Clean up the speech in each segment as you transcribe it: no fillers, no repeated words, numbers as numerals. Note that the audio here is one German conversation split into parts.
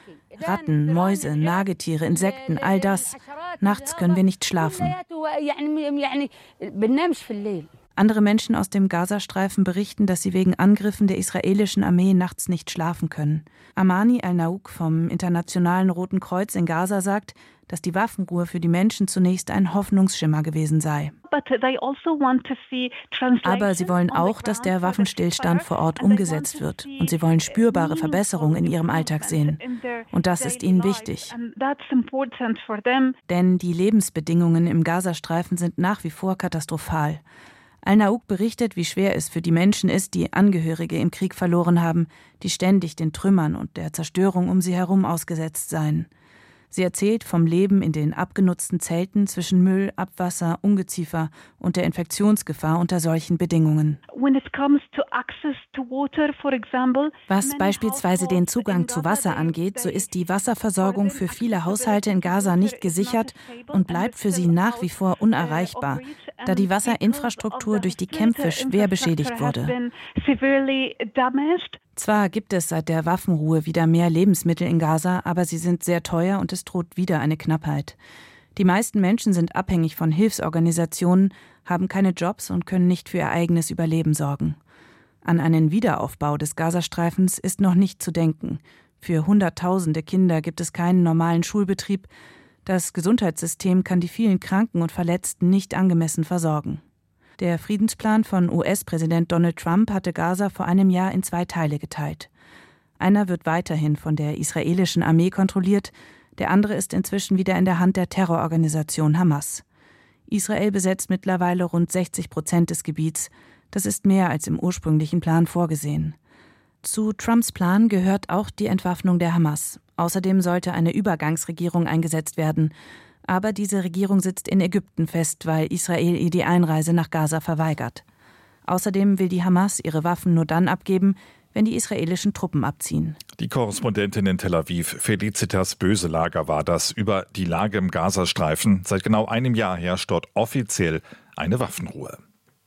Ratten, Mäuse, Nagetiere, Insekten, all das. Nachts können wir nicht schlafen. Andere Menschen aus dem Gazastreifen berichten, dass sie wegen Angriffen der israelischen Armee nachts nicht schlafen können. Amani Al-Naouk vom Internationalen Roten Kreuz in Gaza sagt, dass die Waffenruhe für die Menschen zunächst ein Hoffnungsschimmer gewesen sei. Aber sie wollen auch, dass der Waffenstillstand vor Ort umgesetzt wird. Und sie wollen spürbare Verbesserungen in ihrem Alltag sehen. Und das ist ihnen wichtig. Denn die Lebensbedingungen im Gazastreifen sind nach wie vor katastrophal. Al-Naouk berichtet, wie schwer es für die Menschen ist, die Angehörige im Krieg verloren haben, die ständig den Trümmern und der Zerstörung um sie herum ausgesetzt seien. Sie erzählt vom Leben in den abgenutzten Zelten zwischen Müll, Abwasser, Ungeziefer und der Infektionsgefahr unter solchen Bedingungen. Was beispielsweise den Zugang zu Wasser angeht, so ist die Wasserversorgung für viele Haushalte in Gaza nicht gesichert und bleibt für sie nach wie vor unerreichbar, da die Wasserinfrastruktur durch die Kämpfe schwer beschädigt wurde. Zwar gibt es seit der Waffenruhe wieder mehr Lebensmittel in Gaza, aber sie sind sehr teuer und es droht wieder eine Knappheit. Die meisten Menschen sind abhängig von Hilfsorganisationen, haben keine Jobs und können nicht für ihr eigenes Überleben sorgen. An einen Wiederaufbau des Gazastreifens ist noch nicht zu denken. Für Hunderttausende Kinder gibt es keinen normalen Schulbetrieb. Das Gesundheitssystem kann die vielen Kranken und Verletzten nicht angemessen versorgen. Der Friedensplan von US-Präsident Donald Trump hatte Gaza vor einem Jahr in 2 Teile geteilt. Einer wird weiterhin von der israelischen Armee kontrolliert, der andere ist inzwischen wieder in der Hand der Terrororganisation Hamas. Israel besetzt mittlerweile rund 60% des Gebiets. Das ist mehr als im ursprünglichen Plan vorgesehen. Zu Trumps Plan gehört auch die Entwaffnung der Hamas. Außerdem sollte eine Übergangsregierung eingesetzt werden. Aber diese Regierung sitzt in Ägypten fest, weil Israel ihr die Einreise nach Gaza verweigert. Außerdem will die Hamas ihre Waffen nur dann abgeben, wenn die israelischen Truppen abziehen. Die Korrespondentin in Tel Aviv, Felicitas Böselager, war das über die Lage im Gazastreifen. Seit genau einem Jahr herrscht dort offiziell eine Waffenruhe.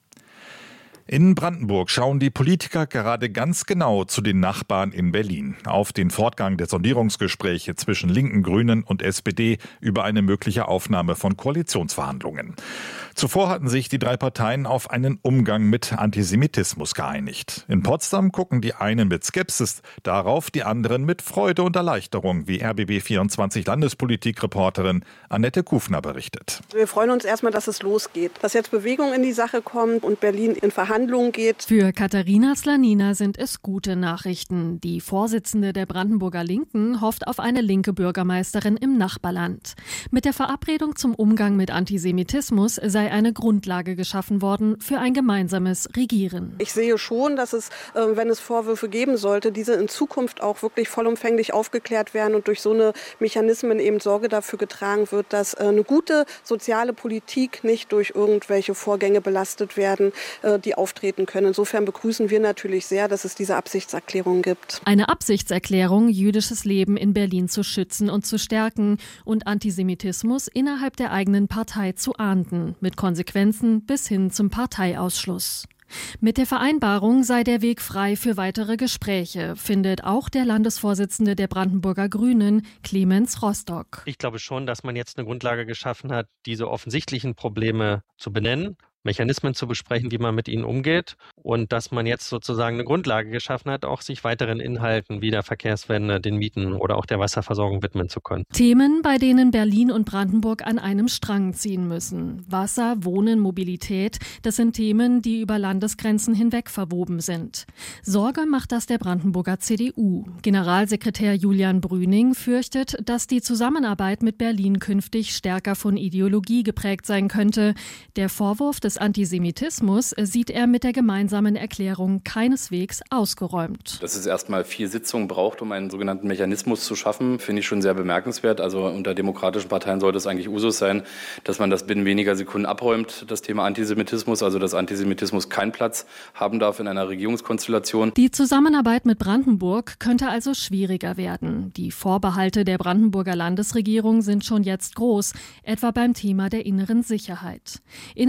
In Brandenburg schauen die Politiker gerade ganz genau zu den Nachbarn in Berlin. Auf den Fortgang der Sondierungsgespräche zwischen Linken, Grünen und SPD über eine mögliche Aufnahme von Koalitionsverhandlungen. Zuvor hatten sich die 3 Parteien auf einen Umgang mit Antisemitismus geeinigt. In Potsdam gucken die einen mit Skepsis darauf, die anderen mit Freude und Erleichterung, wie RBB24 Landespolitik-Reporterin Annette Kufner berichtet. Wir freuen uns erstmal, dass es losgeht, dass jetzt Bewegung in die Sache kommt und Berlin in Verhandlungen geht. Für Katharina Slanina sind es gute Nachrichten. Die Vorsitzende der Brandenburger Linken hofft auf eine linke Bürgermeisterin im Nachbarland. Mit der Verabredung zum Umgang mit Antisemitismus sei eine Grundlage geschaffen worden für ein gemeinsames Regieren. Ich sehe schon, dass es, wenn es Vorwürfe geben sollte, diese in Zukunft auch wirklich vollumfänglich aufgeklärt werden und durch so eine Mechanismen eben Sorge dafür getragen wird, dass eine gute soziale Politik nicht durch irgendwelche Vorgänge belastet werden, die auftreten können. Insofern begrüßen wir natürlich sehr, dass es diese Absichtserklärung gibt. Eine Absichtserklärung, jüdisches Leben in Berlin zu schützen und zu stärken und Antisemitismus innerhalb der eigenen Partei zu ahnden, mit Konsequenzen bis hin zum Parteiausschluss. Mit der Vereinbarung sei der Weg frei für weitere Gespräche, findet auch der Landesvorsitzende der Brandenburger Grünen, Clemens Rostock. Ich glaube schon, dass man jetzt eine Grundlage geschaffen hat, diese offensichtlichen Probleme zu benennen, Mechanismen zu besprechen, wie man mit ihnen umgeht und dass man jetzt sozusagen eine Grundlage geschaffen hat, auch sich weiteren Inhalten wie der Verkehrswende, den Mieten oder auch der Wasserversorgung widmen zu können. Themen, bei denen Berlin und Brandenburg an einem Strang ziehen müssen. Wasser, Wohnen, Mobilität, das sind Themen, die über Landesgrenzen hinweg verwoben sind. Sorge macht das der Brandenburger CDU. Generalsekretär Julian Brüning fürchtet, dass die Zusammenarbeit mit Berlin künftig stärker von Ideologie geprägt sein könnte. Der Vorwurf des Antisemitismus sieht er mit der gemeinsamen Erklärung keineswegs ausgeräumt. Dass es erstmal 4 Sitzungen braucht, um einen sogenannten Mechanismus zu schaffen, finde ich schon sehr bemerkenswert. Also unter demokratischen Parteien sollte es eigentlich Usus sein, dass man das binnen weniger Sekunden abräumt, das Thema Antisemitismus, also dass Antisemitismus keinen Platz haben darf in einer Regierungskonstellation. Die Zusammenarbeit mit Brandenburg könnte also schwieriger werden. Die Vorbehalte der Brandenburger Landesregierung sind schon jetzt groß, etwa beim Thema der inneren Sicherheit. Innenminister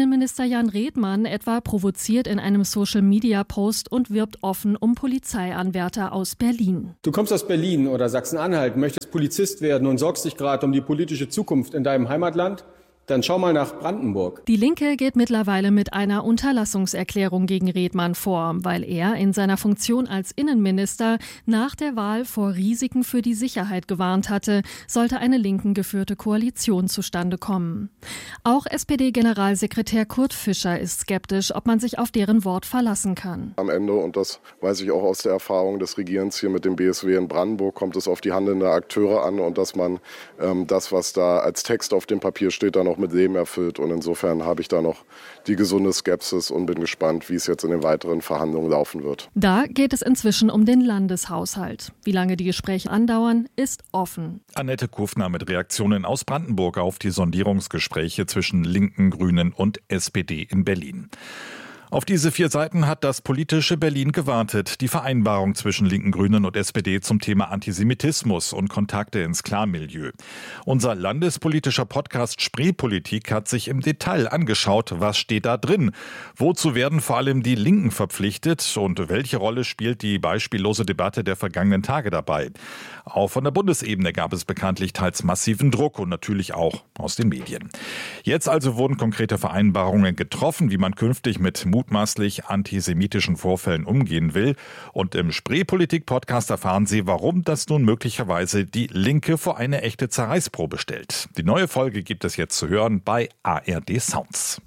Jan Redmann etwa provoziert in einem Social-Media-Post und wirbt offen um Polizeianwärter aus Berlin. Du kommst aus Berlin oder Sachsen-Anhalt, möchtest Polizist werden und sorgst dich gerade um die politische Zukunft in deinem Heimatland? Dann schau mal nach Brandenburg. Die Linke geht mittlerweile mit einer Unterlassungserklärung gegen Redmann vor, weil er in seiner Funktion als Innenminister nach der Wahl vor Risiken für die Sicherheit gewarnt hatte, sollte eine linken geführte Koalition zustande kommen. Auch SPD-Generalsekretär Kurt Fischer ist skeptisch, ob man sich auf deren Wort verlassen kann. Am Ende, und das weiß ich auch aus der Erfahrung des Regierens hier mit dem BSW in Brandenburg, kommt es auf die handelnden Akteure an und dass man das, was da als Text auf dem Papier steht, dann auch mit Leben erfüllt. Und insofern habe ich da noch die gesunde Skepsis und bin gespannt, wie es jetzt in den weiteren Verhandlungen laufen wird. Da geht es inzwischen um den Landeshaushalt. Wie lange die Gespräche andauern, ist offen. Annette Kufner mit Reaktionen aus Brandenburg auf die Sondierungsgespräche zwischen Linken, Grünen und SPD in Berlin. Auf diese 4 Seiten hat das politische Berlin gewartet. Die Vereinbarung zwischen Linken, Grünen und SPD zum Thema Antisemitismus und Kontakte ins Klarmilieu. Unser landespolitischer Podcast Spreepolitik hat sich im Detail angeschaut, was steht da drin. Wozu werden vor allem die Linken verpflichtet und welche Rolle spielt die beispiellose Debatte der vergangenen Tage dabei? Auch von der Bundesebene gab es bekanntlich teils massiven Druck und natürlich auch aus den Medien. Jetzt also wurden konkrete Vereinbarungen getroffen, wie man künftig mit mutmaßlich antisemitischen Vorfällen umgehen will. Und im Spreepolitik-Podcast erfahren Sie, warum das nun möglicherweise die Linke vor eine echte Zerreißprobe stellt. Die neue Folge gibt es jetzt zu hören bei ARD Sounds.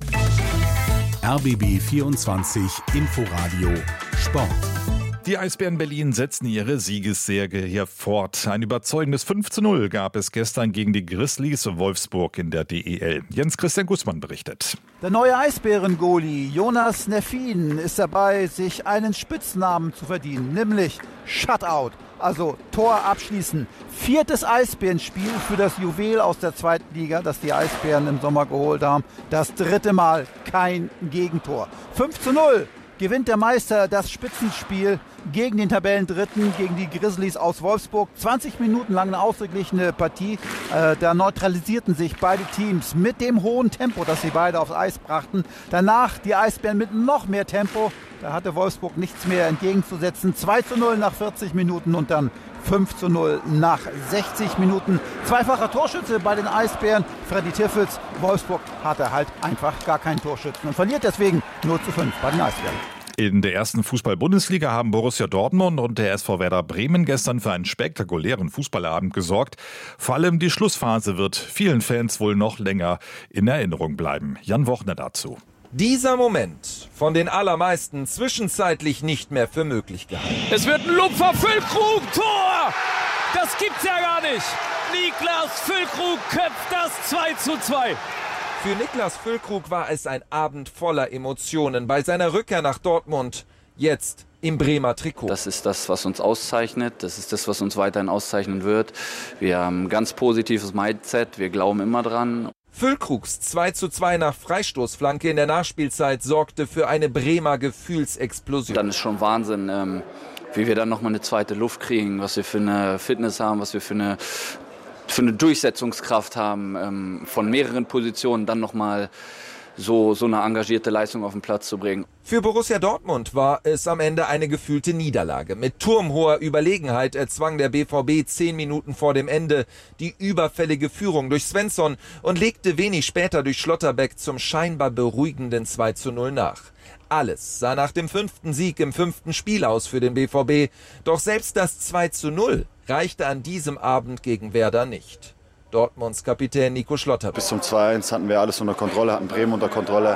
RBB 24 Inforadio Sport. Die Eisbären Berlin setzen ihre Siegesserie hier fort. Ein überzeugendes 5:0 gab es gestern gegen die Grizzlies Wolfsburg in der DEL. Jens-Christian Gußmann berichtet. Der neue Eisbären-Goalie Jonas Neffin ist dabei, sich einen Spitznamen zu verdienen, nämlich Shutout, also Tor abschließen. 4. Eisbärenspiel für das Juwel aus der 2. Liga, das die Eisbären im Sommer geholt haben. Das 3. Mal kein Gegentor. 5:0 gewinnt der Meister das Spitzenspiel gegen den Tabellendritten, gegen die Grizzlies aus Wolfsburg. 20 Minuten lang eine ausgeglichene Partie. Da neutralisierten sich beide Teams mit dem hohen Tempo, das sie beide aufs Eis brachten. Danach die Eisbären mit noch mehr Tempo. Da hatte Wolfsburg nichts mehr entgegenzusetzen. 2:0 nach 40 Minuten und dann 5:0 nach 60 Minuten. Zweifacher Torschütze bei den Eisbären, Freddy Tiffels. Wolfsburg hatte halt einfach gar keinen Torschützen und verliert deswegen 0:5 bei den Eisbären. In der ersten Fußball-Bundesliga haben Borussia Dortmund und der SV Werder Bremen gestern für einen spektakulären Fußballabend gesorgt. Vor allem die Schlussphase wird vielen Fans wohl noch länger in Erinnerung bleiben. Jan Wochner dazu. Dieser Moment von den allermeisten zwischenzeitlich nicht mehr für möglich gehalten. Es wird ein Lupfer, Füllkrug, Tor! Das gibt's ja gar nicht! Niklas Füllkrug köpft das 2:2. Für Niklas Füllkrug war es ein Abend voller Emotionen bei seiner Rückkehr nach Dortmund. Jetzt im Bremer Trikot. Das ist das, was uns auszeichnet. Das ist das, was uns weiterhin auszeichnen wird. Wir haben ein ganz positives Mindset. Wir glauben immer dran. Füllkrugs 2:2 nach Freistoßflanke in der Nachspielzeit sorgte für eine Bremer Gefühlsexplosion. Dann ist schon Wahnsinn, wie wir dann nochmal eine zweite Luft kriegen, was wir für eine Fitness haben, was wir für eine Durchsetzungskraft haben, von mehreren Positionen dann nochmal so eine engagierte Leistung auf den Platz zu bringen. Für Borussia Dortmund war es am Ende eine gefühlte Niederlage. Mit turmhoher Überlegenheit erzwang der BVB 10 Minuten vor dem Ende die überfällige Führung durch Svensson und legte wenig später durch Schlotterbeck zum scheinbar beruhigenden 2:0 nach. Alles sah nach dem 5. Sieg im 5. Spiel aus für den BVB. Doch selbst das 2:0 reichte an diesem Abend gegen Werder nicht. Dortmunds Kapitän Nico Schlotterbeck. Bis zum 2:1 hatten wir alles unter Kontrolle, hatten Bremen unter Kontrolle.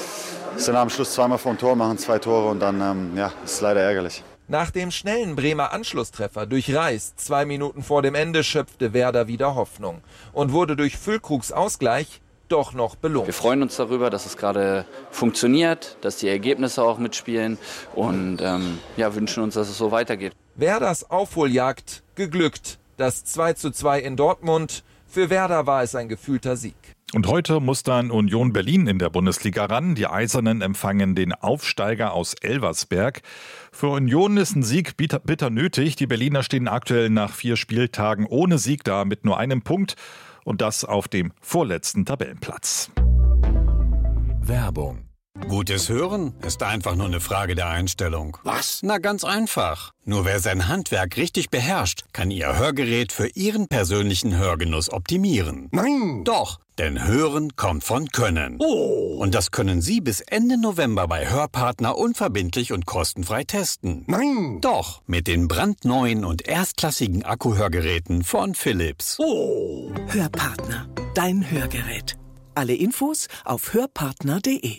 Sind am Schluss zweimal vor dem Tor, machen 2 Tore und dann ist leider ärgerlich. Nach dem schnellen Bremer Anschlusstreffer durch Reis 2 Minuten vor dem Ende schöpfte Werder wieder Hoffnung und wurde durch Füllkrugs Ausgleich doch noch belohnt. Wir freuen uns darüber, dass es gerade funktioniert, dass die Ergebnisse auch mitspielen und wünschen uns, dass es so weitergeht. Werders Aufholjagd geglückt. Das 2:2 in Dortmund. Für Werder war es ein gefühlter Sieg. Und heute muss dann Union Berlin in der Bundesliga ran. Die Eisernen empfangen den Aufsteiger aus Elversberg. Für Union ist ein Sieg bitter nötig. Die Berliner stehen aktuell nach 4 Spieltagen ohne Sieg da mit nur einem Punkt. Und das auf dem vorletzten Tabellenplatz. Werbung Gutes Hören ist einfach nur eine Frage der Einstellung. Was? Na, ganz einfach. Nur wer sein Handwerk richtig beherrscht, kann Ihr Hörgerät für Ihren persönlichen Hörgenuss optimieren. Nein! Doch, denn Hören kommt von Können. Oh! Und das können Sie bis Ende November bei Hörpartner unverbindlich und kostenfrei testen. Nein! Doch, mit den brandneuen und erstklassigen Akkuhörgeräten von Philips. Oh! Hörpartner, dein Hörgerät. Alle Infos auf hörpartner.de.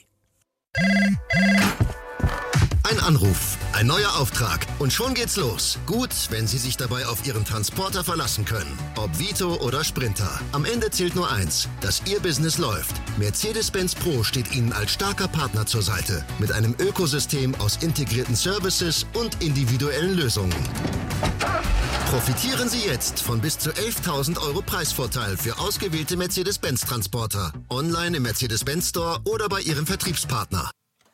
Ein Anruf, ein neuer Auftrag und schon geht's los. Gut, wenn Sie sich dabei auf Ihren Transporter verlassen können. Ob Vito oder Sprinter. Am Ende zählt nur eins, dass Ihr Business läuft. Mercedes-Benz Pro steht Ihnen als starker Partner zur Seite. Mit einem Ökosystem aus integrierten Services und individuellen Lösungen. Profitieren Sie jetzt von bis zu 11.000 € Preisvorteil für ausgewählte Mercedes-Benz-Transporter. Online im Mercedes-Benz Store oder bei Ihrem Vertriebspartner.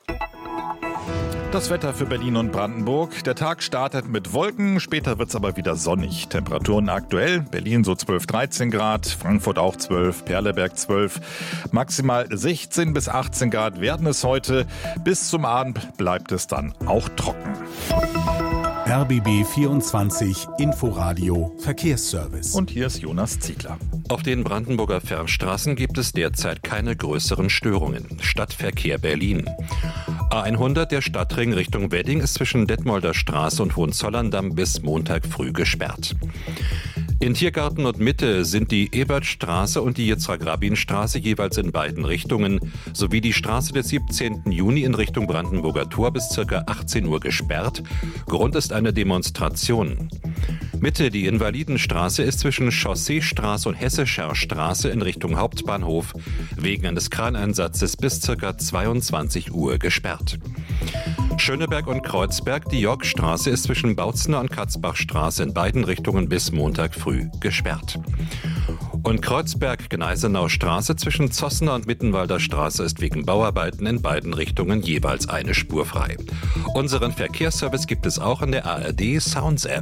Das Wetter für Berlin und Brandenburg. Der Tag startet mit Wolken, später wird es aber wieder sonnig. Temperaturen aktuell, Berlin so 12, 13 Grad, Frankfurt auch 12, Perleberg 12. Maximal 16 bis 18 Grad werden es heute. Bis zum Abend bleibt es dann auch trocken. RBB 24 Inforadio Verkehrsservice. Und hier ist Jonas Ziegler. Auf den Brandenburger Fernstraßen gibt es derzeit keine größeren Störungen. Stadtverkehr Berlin. A100, der Stadtring Richtung Wedding, ist zwischen Detmolder Straße und Hohenzollern-Damm bis Montag früh gesperrt. In Tiergarten und Mitte sind die Ebertstraße und die Yitzhak-Rabin-Straße jeweils in beiden Richtungen sowie die Straße des 17. Juni in Richtung Brandenburger Tor bis ca. 18 Uhr gesperrt. Grund ist eine Demonstration. Mitte, die Invalidenstraße ist zwischen Chausseestraße und Hessescher Straße in Richtung Hauptbahnhof wegen eines Kraneinsatzes bis ca. 22 Uhr gesperrt. Schöneberg und Kreuzberg, die Yorkstraße ist zwischen Bautzener und Katzbachstraße in beiden Richtungen bis Montag früh gesperrt. Und Kreuzberg-Gneisenau Straße zwischen Zossener und Mittenwalder Straße ist wegen Bauarbeiten in beiden Richtungen jeweils eine Spur frei. Unseren Verkehrsservice gibt es auch in der ARD Sounds App.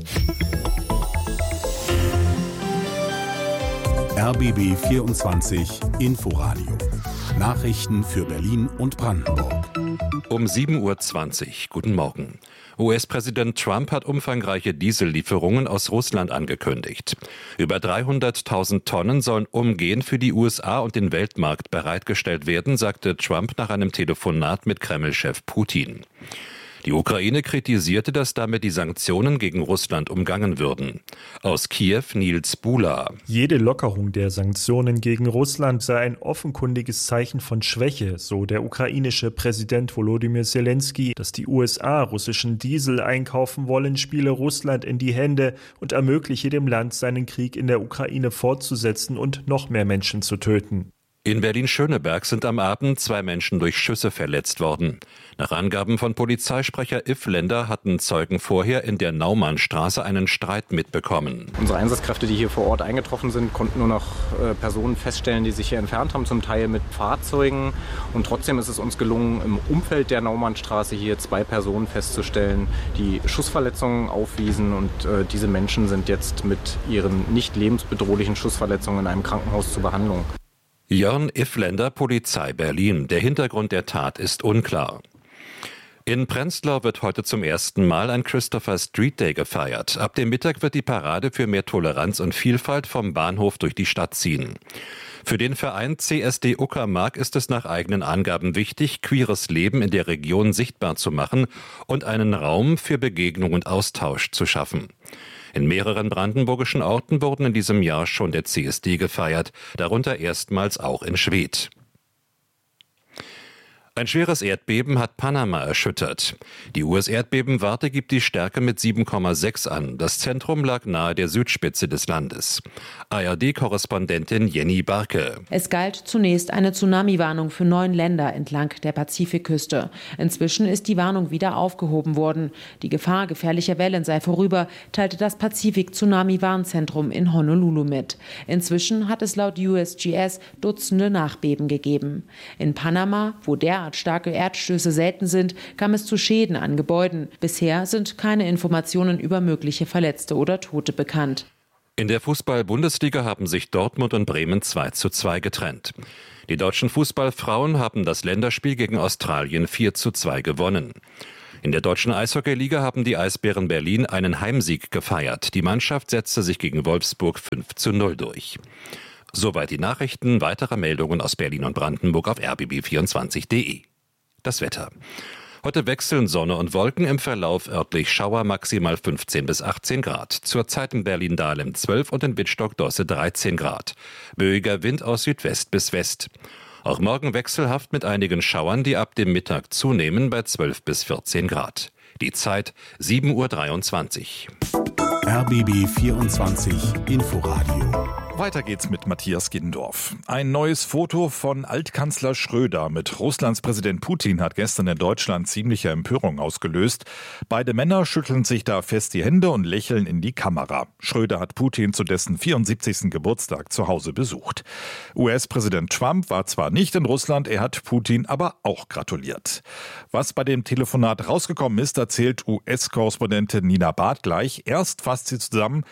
RBB 24 Inforadio. Nachrichten für Berlin und Brandenburg. Um 7.20 Uhr. Guten Morgen. US-Präsident Trump hat umfangreiche Diesellieferungen aus Russland angekündigt. Über 300.000 Tonnen sollen umgehend für die USA und den Weltmarkt bereitgestellt werden, sagte Trump nach einem Telefonat mit Kreml-Chef Putin. Die Ukraine kritisierte, dass damit die Sanktionen gegen Russland umgangen würden. Aus Kiew Nils Bula. Jede Lockerung der Sanktionen gegen Russland sei ein offenkundiges Zeichen von Schwäche, so der ukrainische Präsident Volodymyr Zelensky. Dass die USA russischen Diesel einkaufen wollen, spiele Russland in die Hände und ermögliche dem Land, seinen Krieg in der Ukraine fortzusetzen und noch mehr Menschen zu töten. In Berlin-Schöneberg sind am Abend 2 Menschen durch Schüsse verletzt worden. Nach Angaben von Polizeisprecher Iffländer hatten Zeugen vorher in der Naumannstraße einen Streit mitbekommen. Unsere Einsatzkräfte, die hier vor Ort eingetroffen sind, konnten nur noch Personen feststellen, die sich hier entfernt haben, zum Teil mit Fahrzeugen. Und trotzdem ist es uns gelungen, im Umfeld der Naumannstraße hier 2 Personen festzustellen, die Schussverletzungen aufwiesen. Und diese Menschen sind jetzt mit ihren nicht lebensbedrohlichen Schussverletzungen in einem Krankenhaus zur Behandlung. Jörn Iffländer, Polizei Berlin. Der Hintergrund der Tat ist unklar. In Prenzlau wird heute zum ersten Mal ein Christopher Street Day gefeiert. Ab dem Mittag wird die Parade für mehr Toleranz und Vielfalt vom Bahnhof durch die Stadt ziehen. Für den Verein CSD Uckermark ist es nach eigenen Angaben wichtig, queeres Leben in der Region sichtbar zu machen und einen Raum für Begegnung und Austausch zu schaffen. In mehreren brandenburgischen Orten wurden in diesem Jahr schon der CSD gefeiert, darunter erstmals auch in Schwedt. Ein schweres Erdbeben hat Panama erschüttert. Die US-Erdbebenwarte gibt die Stärke mit 7,6 an. Das Zentrum lag nahe der Südspitze des Landes. ARD-Korrespondentin Jenny Barke. Es galt zunächst eine Tsunami-Warnung für 9 Länder entlang der Pazifikküste. Inzwischen ist die Warnung wieder aufgehoben worden. Die Gefahr gefährlicher Wellen sei vorüber, teilte das Pazifik-Tsunami-Warnzentrum in Honolulu mit. Inzwischen hat es laut USGS Dutzende Nachbeben gegeben. In Panama, wo derart starke Erdstöße selten sind, kam es zu Schäden an Gebäuden. Bisher sind keine Informationen über mögliche Verletzte oder Tote bekannt. In der Fußball-Bundesliga haben sich Dortmund und Bremen 2:2 getrennt. Die deutschen Fußballfrauen haben das Länderspiel gegen Australien 4:2 gewonnen. In der deutschen Eishockeyliga haben die Eisbären Berlin einen Heimsieg gefeiert. Die Mannschaft setzte sich gegen Wolfsburg 5:0 durch. Soweit die Nachrichten. Weitere Meldungen aus Berlin und Brandenburg auf rbb24.de. Das Wetter. Heute wechseln Sonne und Wolken, im Verlauf örtlich Schauer, maximal 15 bis 18 Grad. Zurzeit in Berlin-Dahlem 12 und in Wittstock-Dosse 13 Grad. Böiger Wind aus Südwest bis West. Auch morgen wechselhaft mit einigen Schauern, die ab dem Mittag zunehmen bei 12 bis 14 Grad. Die Zeit 7:23 Uhr. RBB 24 Inforadio. Weiter geht's mit Matthias Giddendorf. Ein neues Foto von Altkanzler Schröder mit Russlands Präsident Putin hat gestern in Deutschland ziemliche Empörung ausgelöst. Beide Männer schütteln sich da fest die Hände und lächeln in die Kamera. Schröder hat Putin zu dessen 74. Geburtstag zu Hause besucht. US-Präsident Trump war zwar nicht in Russland, er hat Putin aber auch gratuliert. Was bei dem Telefonat rausgekommen ist, erzählt US-Korrespondentin Nina Barth gleich. Erst fasst sie zusammen,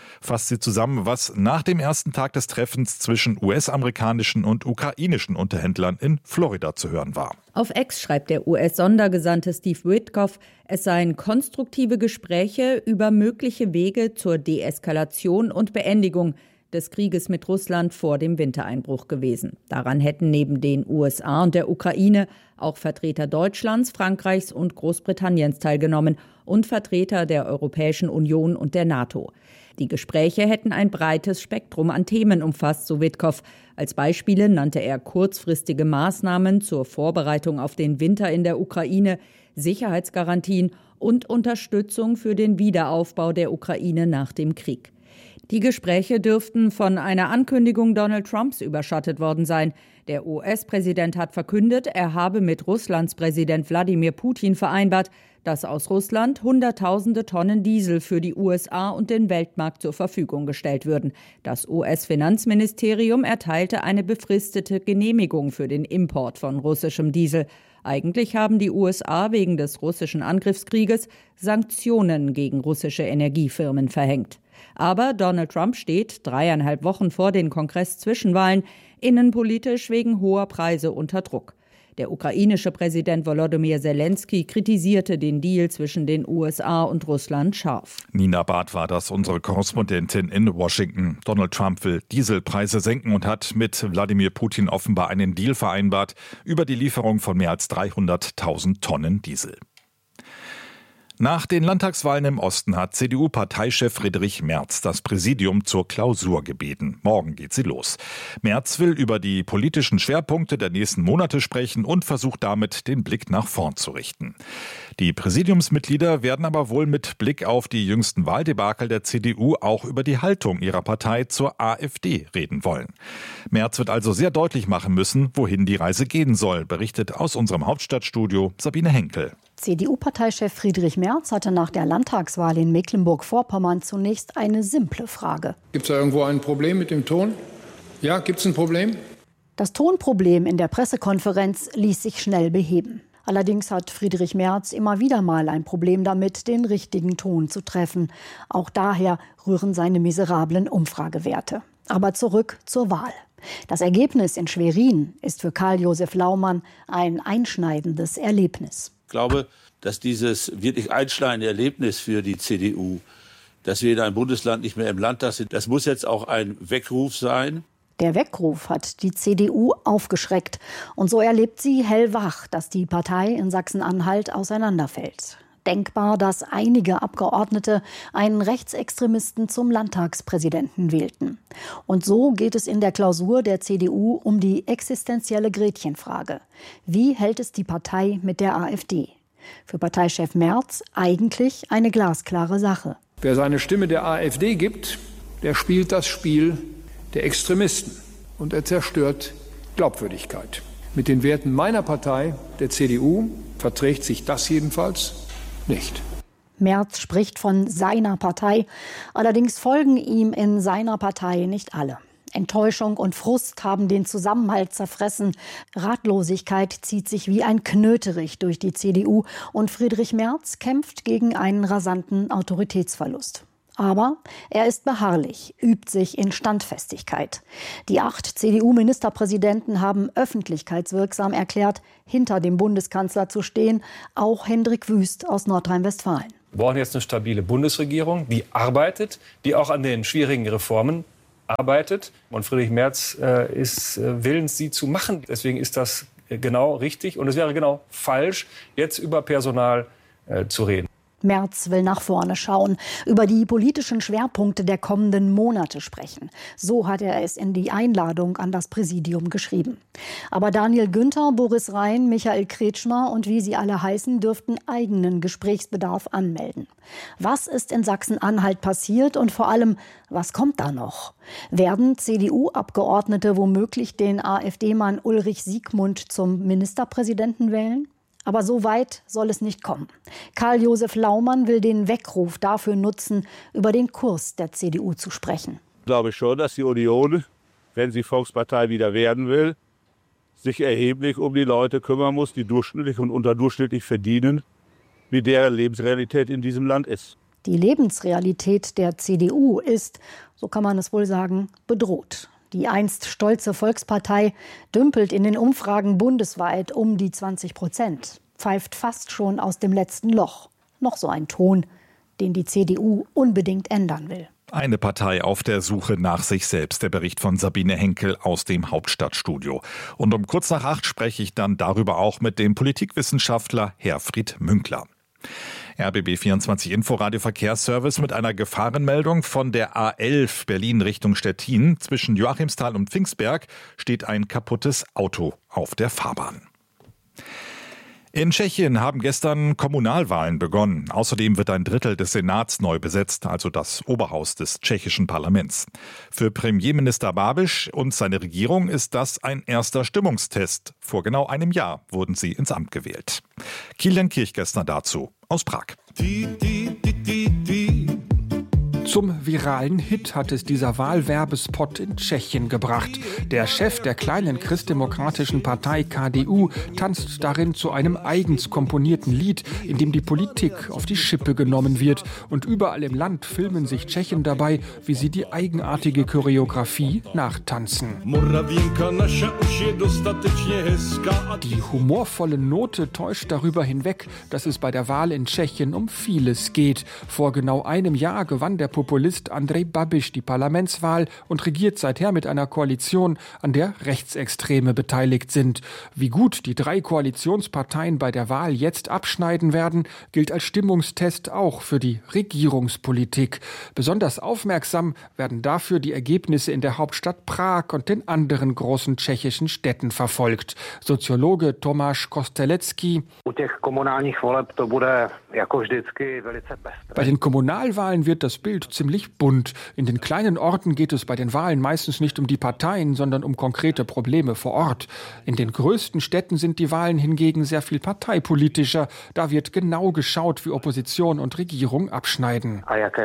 was nach dem ersten Tag des Treffens zwischen US-amerikanischen und ukrainischen Unterhändlern in Florida zu hören war. Auf X schreibt der US-Sondergesandte Steve Witkoff, es seien konstruktive Gespräche über mögliche Wege zur Deeskalation und Beendigung des Krieges mit Russland vor dem Wintereinbruch gewesen. Daran hätten neben den USA und der Ukraine auch Vertreter Deutschlands, Frankreichs und Großbritanniens teilgenommen und Vertreter der Europäischen Union und der NATO. Die Gespräche hätten ein breites Spektrum an Themen umfasst, so Witkoff. Als Beispiele nannte er kurzfristige Maßnahmen zur Vorbereitung auf den Winter in der Ukraine, Sicherheitsgarantien und Unterstützung für den Wiederaufbau der Ukraine nach dem Krieg. Die Gespräche dürften von einer Ankündigung Donald Trumps überschattet worden sein. Der US-Präsident hat verkündet, er habe mit Russlands Präsident Wladimir Putin vereinbart, dass aus Russland Hunderttausende Tonnen Diesel für die USA und den Weltmarkt zur Verfügung gestellt würden. Das US-Finanzministerium erteilte eine befristete Genehmigung für den Import von russischem Diesel. Eigentlich haben die USA wegen des russischen Angriffskrieges Sanktionen gegen russische Energiefirmen verhängt. Aber Donald Trump steht 3,5 Wochen vor den Kongress-Zwischenwahlen innenpolitisch wegen hoher Preise unter Druck. Der ukrainische Präsident Volodymyr Zelensky kritisierte den Deal zwischen den USA und Russland scharf. Nina Barth war das, unsere Korrespondentin in Washington. Donald Trump will Dieselpreise senken und hat mit Wladimir Putin offenbar einen Deal vereinbart über die Lieferung von mehr als 300.000 Tonnen Diesel. Nach den Landtagswahlen im Osten hat CDU-Parteichef Friedrich Merz das Präsidium zur Klausur gebeten. Morgen geht sie los. Merz will über die politischen Schwerpunkte der nächsten Monate sprechen und versucht damit, den Blick nach vorn zu richten. Die Präsidiumsmitglieder werden aber wohl mit Blick auf die jüngsten Wahldebakel der CDU auch über die Haltung ihrer Partei zur AfD reden wollen. Merz wird also sehr deutlich machen müssen, wohin die Reise gehen soll, berichtet aus unserem Hauptstadtstudio Sabine Henkel. CDU-Parteichef Friedrich Merz hatte nach der Landtagswahl in Mecklenburg-Vorpommern zunächst eine simple Frage. Gibt es da irgendwo ein Problem mit dem Ton? Ja, gibt es ein Problem? Das Tonproblem in der Pressekonferenz ließ sich schnell beheben. Allerdings hat Friedrich Merz immer wieder mal ein Problem damit, den richtigen Ton zu treffen. Auch daher rühren seine miserablen Umfragewerte. Aber zurück zur Wahl. Das Ergebnis in Schwerin ist für Karl-Josef Laumann ein einschneidendes Erlebnis. Ich glaube, dass dieses wirklich einschneidende Erlebnis für die CDU, dass wir in einem Bundesland nicht mehr im Landtag sind, das muss jetzt auch ein Weckruf sein. Der Weckruf hat die CDU aufgeschreckt. Und so erlebt sie hellwach, dass die Partei in Sachsen-Anhalt auseinanderfällt. Denkbar, dass einige Abgeordnete einen Rechtsextremisten zum Landtagspräsidenten wählten. Und so geht es in der Klausur der CDU um die existenzielle Gretchenfrage. Wie hält es die Partei mit der AfD? Für Parteichef Merz eigentlich eine glasklare Sache. Wer seine Stimme der AfD gibt, der spielt das Spiel der Extremisten. Und er zerstört Glaubwürdigkeit. Mit den Werten meiner Partei, der CDU, verträgt sich das jedenfalls nicht. Merz spricht von seiner Partei. Allerdings folgen ihm in seiner Partei nicht alle. Enttäuschung und Frust haben den Zusammenhalt zerfressen. Ratlosigkeit zieht sich wie ein Knöterich durch die CDU. Und Friedrich Merz kämpft gegen einen rasanten Autoritätsverlust. Aber er ist beharrlich, übt sich in Standfestigkeit. Die 8 CDU-Ministerpräsidenten haben öffentlichkeitswirksam erklärt, hinter dem Bundeskanzler zu stehen, auch Hendrik Wüst aus Nordrhein-Westfalen. Wir brauchen jetzt eine stabile Bundesregierung, die arbeitet, die auch an den schwierigen Reformen arbeitet. Und Friedrich Merz ist willens, sie zu machen. Deswegen ist das genau richtig. Und es wäre genau falsch, jetzt über Personal zu reden. Merz will nach vorne schauen, über die politischen Schwerpunkte der kommenden Monate sprechen. So hat er es in die Einladung an das Präsidium geschrieben. Aber Daniel Günther, Boris Rhein, Michael Kretschmer und wie sie alle heißen, dürften eigenen Gesprächsbedarf anmelden. Was ist in Sachsen-Anhalt passiert und vor allem, was kommt da noch? Werden CDU-Abgeordnete womöglich den AfD-Mann Ulrich Siegmund zum Ministerpräsidenten wählen? Aber so weit soll es nicht kommen. Karl-Josef Laumann will den Weckruf dafür nutzen, über den Kurs der CDU zu sprechen. Ich glaube schon, dass die Union, wenn sie Volkspartei wieder werden will, sich erheblich um die Leute kümmern muss, die durchschnittlich und unterdurchschnittlich verdienen, wie deren Lebensrealität in diesem Land ist. Die Lebensrealität der CDU ist, so kann man es wohl sagen, bedroht. Die einst stolze Volkspartei dümpelt in den Umfragen bundesweit um die 20%, pfeift fast schon aus dem letzten Loch. Noch so ein Ton, den die CDU unbedingt ändern will. Eine Partei auf der Suche nach sich selbst. Der Bericht von Sabine Henkel aus dem Hauptstadtstudio. Und um kurz nach 8 spreche ich dann darüber auch mit dem Politikwissenschaftler Herfried Münkler. RBB 24 Inforadio Verkehrsservice mit einer Gefahrenmeldung von der A11 Berlin Richtung Stettin. Zwischen Joachimsthal und Pfingstberg steht ein kaputtes Auto auf der Fahrbahn. In Tschechien haben gestern Kommunalwahlen begonnen. Außerdem wird ein Drittel des Senats neu besetzt, also das Oberhaus des tschechischen Parlaments. Für Premierminister Babiš und seine Regierung ist das ein erster Stimmungstest. Vor genau einem Jahr wurden sie ins Amt gewählt. Kilian Kirchgessner dazu aus Prag. Zum viralen Hit hat es dieser Wahlwerbespot in Tschechien gebracht. Der Chef der kleinen christdemokratischen Partei KDU tanzt darin zu einem eigens komponierten Lied, in dem die Politik auf die Schippe genommen wird. Und überall im Land filmen sich Tschechen dabei, wie sie die eigenartige Choreografie nachtanzen. Die humorvolle Note täuscht darüber hinweg, dass es bei der Wahl in Tschechien um vieles geht. Vor genau einem Jahr gewann der Populist Andrej Babiš die Parlamentswahl und regiert seither mit einer Koalition, an der Rechtsextreme beteiligt sind. Wie gut die 3 Koalitionsparteien bei der Wahl jetzt abschneiden werden, gilt als Stimmungstest auch für die Regierungspolitik. Besonders aufmerksam werden dafür die Ergebnisse in der Hauptstadt Prag und den anderen großen tschechischen Städten verfolgt. Soziologe Tomáš Kostelecki: Bei den Kommunalwahlen wird das Bild ziemlich bunt. In den kleinen Orten geht es bei den Wahlen meistens nicht um die Parteien, sondern um konkrete Probleme vor Ort. In den größten Städten sind die Wahlen hingegen sehr viel parteipolitischer. Da wird genau geschaut, wie Opposition und Regierung abschneiden.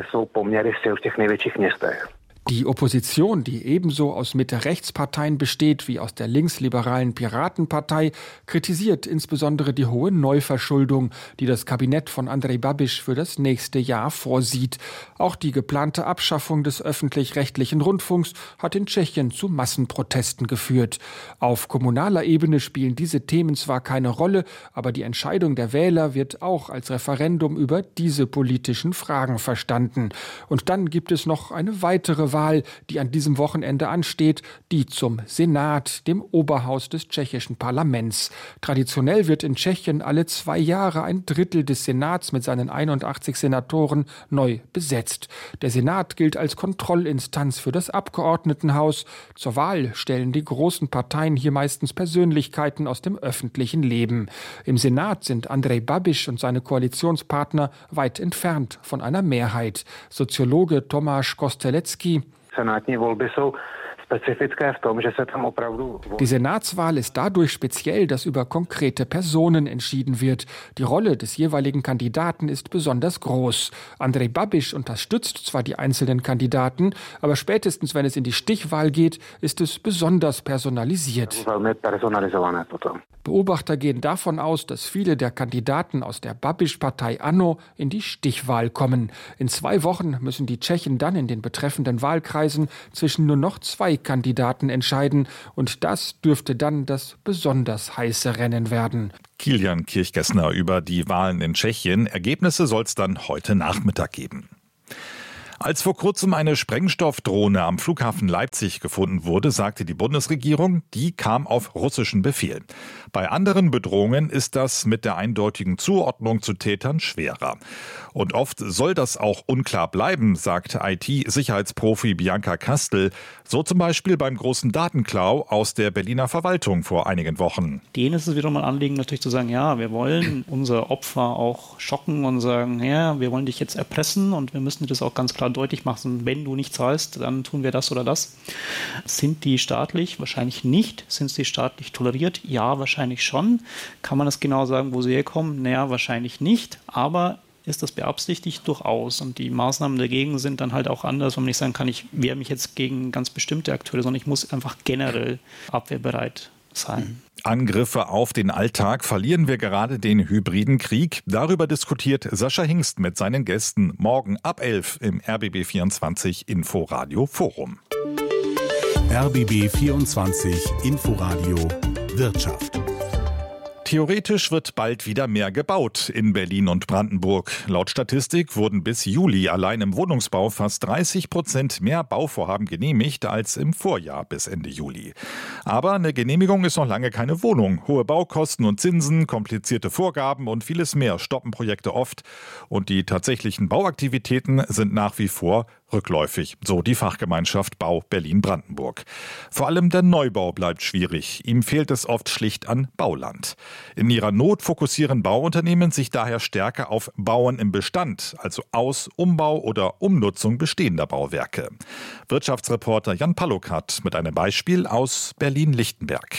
Die Opposition, die ebenso aus Mitte-Rechts-Parteien besteht wie aus der linksliberalen Piratenpartei, kritisiert insbesondere die hohe Neuverschuldung, die das Kabinett von Andrej Babiš für das nächste Jahr vorsieht. Auch die geplante Abschaffung des öffentlich-rechtlichen Rundfunks hat in Tschechien zu Massenprotesten geführt. Auf kommunaler Ebene spielen diese Themen zwar keine Rolle, aber die Entscheidung der Wähler wird auch als Referendum über diese politischen Fragen verstanden. Und dann gibt es noch eine weitere Wahl, die an diesem Wochenende ansteht, die zum Senat, dem Oberhaus des tschechischen Parlaments. Traditionell wird in Tschechien alle 2 Jahre ein Drittel des Senats mit seinen 81 Senatoren neu besetzt. Der Senat gilt als Kontrollinstanz für das Abgeordnetenhaus. Zur Wahl stellen die großen Parteien hier meistens Persönlichkeiten aus dem öffentlichen Leben. Im Senat sind Andrej Babiš und seine Koalitionspartner weit entfernt von einer Mehrheit. Soziologe Tomáš Kostelecki: Die Senatswahl ist dadurch speziell, dass über konkrete Personen entschieden wird. Die Rolle des jeweiligen Kandidaten ist besonders groß. Andrej Babiš unterstützt zwar die einzelnen Kandidaten, aber spätestens, wenn es in die Stichwahl geht, ist es besonders personalisiert. Beobachter gehen davon aus, dass viele der Kandidaten aus der Babiš-Partei ANO in die Stichwahl kommen. In 2 Wochen müssen die Tschechen dann in den betreffenden Wahlkreisen zwischen nur noch 2 Kandidaten entscheiden. Und das dürfte dann das besonders heiße Rennen werden. Kilian Kirchgessner über die Wahlen in Tschechien. Ergebnisse soll es dann heute Nachmittag geben. Als vor kurzem eine Sprengstoffdrohne am Flughafen Leipzig gefunden wurde, sagte die Bundesregierung, die kam auf russischen Befehl. Bei anderen Bedrohungen ist das mit der eindeutigen Zuordnung zu Tätern schwerer. Und oft soll das auch unklar bleiben, sagt IT-Sicherheitsprofi Bianca Kastel. So zum Beispiel beim großen Datenklau aus der Berliner Verwaltung vor einigen Wochen. Denen ist es wiederum ein Anliegen, natürlich zu sagen, ja, wir wollen unser Opfer auch schocken und sagen, ja, wir wollen dich jetzt erpressen und wir müssen das auch ganz klar deutlich machen, wenn du nicht zahlst, dann tun wir das oder das. Sind die staatlich? Wahrscheinlich nicht. Sind sie staatlich toleriert? Ja, wahrscheinlich schon. Kann man das genau sagen, wo sie herkommen? Naja, wahrscheinlich nicht, aber ist das beabsichtigt? Durchaus. Und die Maßnahmen dagegen sind dann halt auch anders, wenn man nicht sagen kann, ich wehre mich jetzt gegen ganz bestimmte Akteure, sondern ich muss einfach generell abwehrbereit sein. Angriffe auf den Alltag, verlieren wir gerade den hybriden Krieg? Darüber diskutiert Sascha Hingst mit seinen Gästen morgen ab 11 im RBB24 Inforadio Forum. RBB 24 Inforadio Wirtschaft. Theoretisch wird bald wieder mehr gebaut in Berlin und Brandenburg. Laut Statistik wurden bis Juli allein im Wohnungsbau fast 30% mehr Bauvorhaben genehmigt als im Vorjahr bis Ende Juli. Aber eine Genehmigung ist noch lange keine Wohnung. Hohe Baukosten und Zinsen, komplizierte Vorgaben und vieles mehr stoppen Projekte oft. Und die tatsächlichen Bauaktivitäten sind nach wie vor rückläufig, so die Fachgemeinschaft Bau Berlin-Brandenburg. Vor allem der Neubau bleibt schwierig. Ihm fehlt es oft schlicht an Bauland. In ihrer Not fokussieren Bauunternehmen sich daher stärker auf Bauen im Bestand, also Aus-, Umbau oder Umnutzung bestehender Bauwerke. Wirtschaftsreporter Jan Pallokat mit einem Beispiel aus Berlin-Lichtenberg.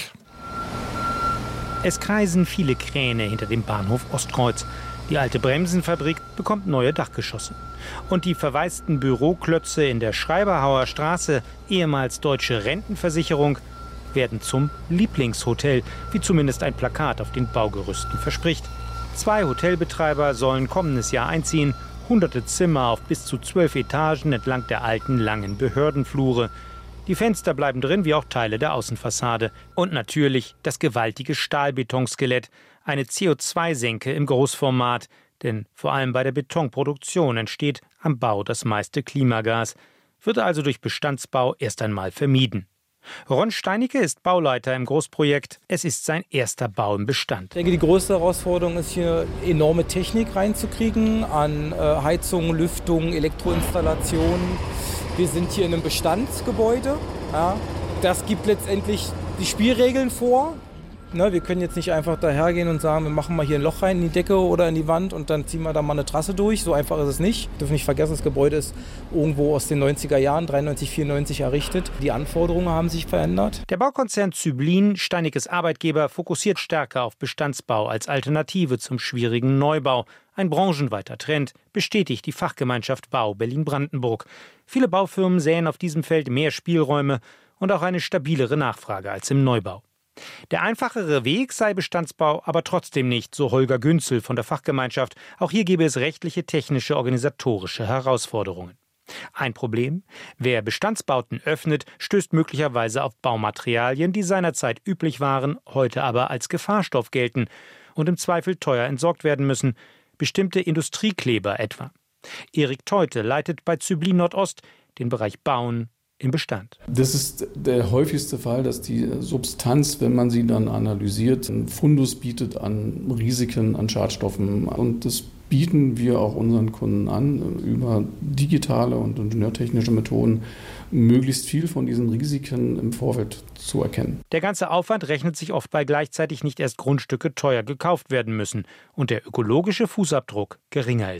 Es kreisen viele Kräne hinter dem Bahnhof Ostkreuz. Die alte Bremsenfabrik bekommt neue Dachgeschosse. Und die verwaisten Büroklötze in der Schreiberhauer Straße, ehemals Deutsche Rentenversicherung, werden zum Lieblingshotel, wie zumindest ein Plakat auf den Baugerüsten verspricht. 2 Hotelbetreiber sollen kommendes Jahr einziehen, hunderte Zimmer auf bis zu 12 Etagen entlang der alten, langen Behördenflure. Die Fenster bleiben drin, wie auch Teile der Außenfassade. Und natürlich das gewaltige Stahlbetonskelett, eine CO2-Senke im Großformat. Denn vor allem bei der Betonproduktion entsteht am Bau das meiste Klimagas. Wird also durch Bestandsbau erst einmal vermieden. Ron Steinicke ist Bauleiter im Großprojekt. Es ist sein erster Bau im Bestand. Ich denke, die größte Herausforderung ist hier, enorme Technik reinzukriegen an Heizung, Lüftung, Elektroinstallationen. Wir sind hier in einem Bestandsgebäude. Ja. Das gibt letztendlich die Spielregeln vor. Ne, wir können jetzt nicht einfach dahergehen und sagen, wir machen mal hier ein Loch rein in die Decke oder in die Wand und dann ziehen wir da mal eine Trasse durch. So einfach ist es nicht. Wir dürfen nicht vergessen, das Gebäude ist irgendwo aus den 90er Jahren, 93, 94 errichtet. Die Anforderungen haben sich verändert. Der Baukonzern Zyblin, Steinickes Arbeitgeber, fokussiert stärker auf Bestandsbau als Alternative zum schwierigen Neubau. Ein branchenweiter Trend, bestätigt die Fachgemeinschaft Bau Berlin-Brandenburg. Viele Baufirmen sähen auf diesem Feld mehr Spielräume und auch eine stabilere Nachfrage als im Neubau. Der einfachere Weg sei Bestandsbau aber trotzdem nicht, so Holger Günzel von der Fachgemeinschaft. Auch hier gäbe es rechtliche, technische, organisatorische Herausforderungen. Ein Problem: Wer Bestandsbauten öffnet, stößt möglicherweise auf Baumaterialien, die seinerzeit üblich waren, heute aber als Gefahrstoff gelten und im Zweifel teuer entsorgt werden müssen. Bestimmte Industriekleber etwa. Erik Teute leitet bei Zyblin Nordost den Bereich Bauen im Bestand. Das ist der häufigste Fall, dass die Substanz, wenn man sie dann analysiert, einen Fundus bietet an Risiken, an Schadstoffen. Und das bieten wir auch unseren Kunden an, über digitale und ingenieurtechnische Methoden möglichst viel von diesen Risiken im Vorfeld zu erkennen. Der ganze Aufwand rechnet sich oft, weil gleichzeitig nicht erst Grundstücke teuer gekauft werden müssen und der ökologische Fußabdruck geringer ist.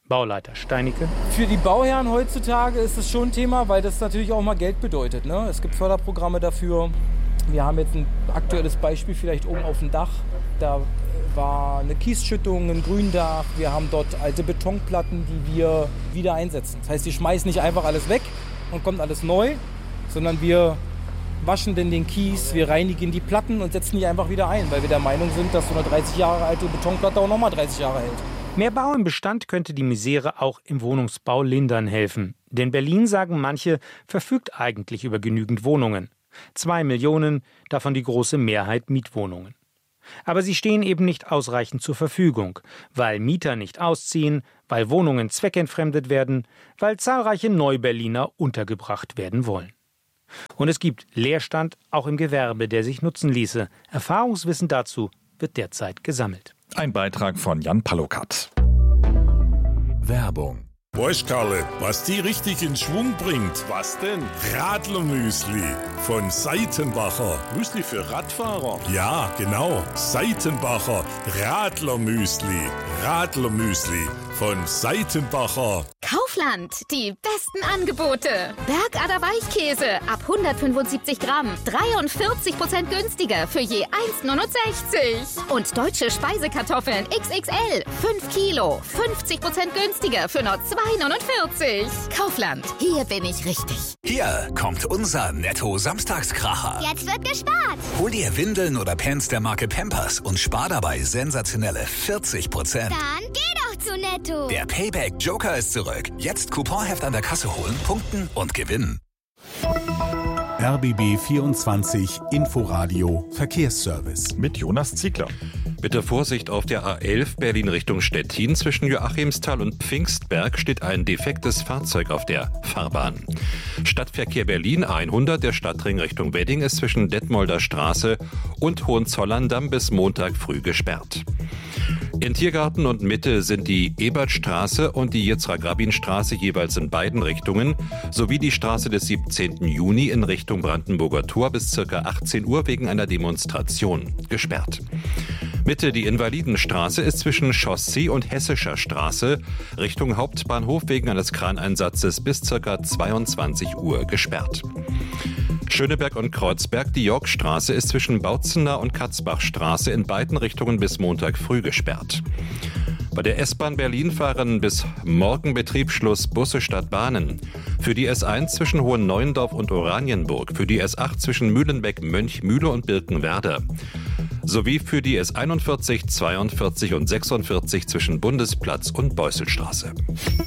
Bauleiter Steinicke. Für die Bauherren heutzutage ist es schon ein Thema, weil das natürlich auch mal Geld bedeutet, ne? Es gibt Förderprogramme dafür. Wir haben jetzt ein aktuelles Beispiel vielleicht oben auf dem Dach. Da war eine Kiesschüttung, ein Gründach. Wir haben dort alte Betonplatten, die wir wieder einsetzen. Das heißt, die schmeißen nicht einfach alles weg und kommt alles neu, sondern wir waschen denn den Kies, wir reinigen die Platten und setzen die einfach wieder ein, weil wir der Meinung sind, dass so eine 30 Jahre alte Betonplatte auch nochmal 30 Jahre hält. Mehr Bau im Bestand könnte die Misere auch im Wohnungsbau lindern helfen. Denn Berlin, sagen manche, verfügt eigentlich über genügend Wohnungen. 2 Millionen, davon die große Mehrheit Mietwohnungen. Aber sie stehen eben nicht ausreichend zur Verfügung, weil Mieter nicht ausziehen, weil Wohnungen zweckentfremdet werden, weil zahlreiche Neuberliner untergebracht werden wollen. Und es gibt Leerstand auch im Gewerbe, der sich nutzen ließe. Erfahrungswissen dazu wird derzeit gesammelt. Ein Beitrag von Jan Palokat. Werbung. Weißt Karle, was die richtig in Schwung bringt? Was denn? Radlermüsli von Seitenbacher. Müsli für Radfahrer? Ja, genau. Seitenbacher Radlermüsli. Radlermüsli von Seitenbacher. Kaufland, die besten Angebote. Bergader Weichkäse ab 175 Gramm, 43% günstiger für je 1,69. Und deutsche Speisekartoffeln XXL, 5 Kilo, 50% günstiger für nur 2,49. Kaufland, hier bin ich richtig. Hier kommt unser Netto-Samstagskracher. Jetzt wird gespart. Hol dir Windeln oder Pants der Marke Pampers und spar dabei sensationelle 40%. Dann geh doch zu Netto. Der Payback Joker ist zurück. Jetzt Couponheft an der Kasse holen, punkten und gewinnen. RBB 24 Inforadio Verkehrsservice. Mit Jonas Ziegler. Bitte Vorsicht auf der A11 Berlin Richtung Stettin. Zwischen Joachimsthal und Pfingstberg steht ein defektes Fahrzeug auf der Fahrbahn. Stadtverkehr Berlin A100, der Stadtring Richtung Wedding, ist zwischen Detmolder Straße und Hohenzollern-Damm bis Montag früh gesperrt. In Tiergarten und Mitte sind die Ebertstraße und die Yitzhak-Rabin-Straße jeweils in beiden Richtungen sowie die Straße des 17. Juni in Richtung Brandenburger Tor bis ca. 18 Uhr wegen einer Demonstration gesperrt. Mitte die Invalidenstraße ist zwischen Chaussee und Hessischer Straße Richtung Hauptbahnhof wegen eines Kraneinsatzes bis ca. 22 Uhr gesperrt. Schöneberg und Kreuzberg, die Yorkstraße ist zwischen Bautzener und Katzbachstraße in beiden Richtungen bis Montag früh gesperrt. Bei der S-Bahn Berlin fahren bis morgen Betriebsschluss Busse statt Bahnen. Für die S1 zwischen Hohenneuendorf und Oranienburg, für die S8 zwischen Mühlenbeck, Mönchmühle und Birkenwerder. Sowie für die S41, 42 und 46 zwischen Bundesplatz und Beusselstraße.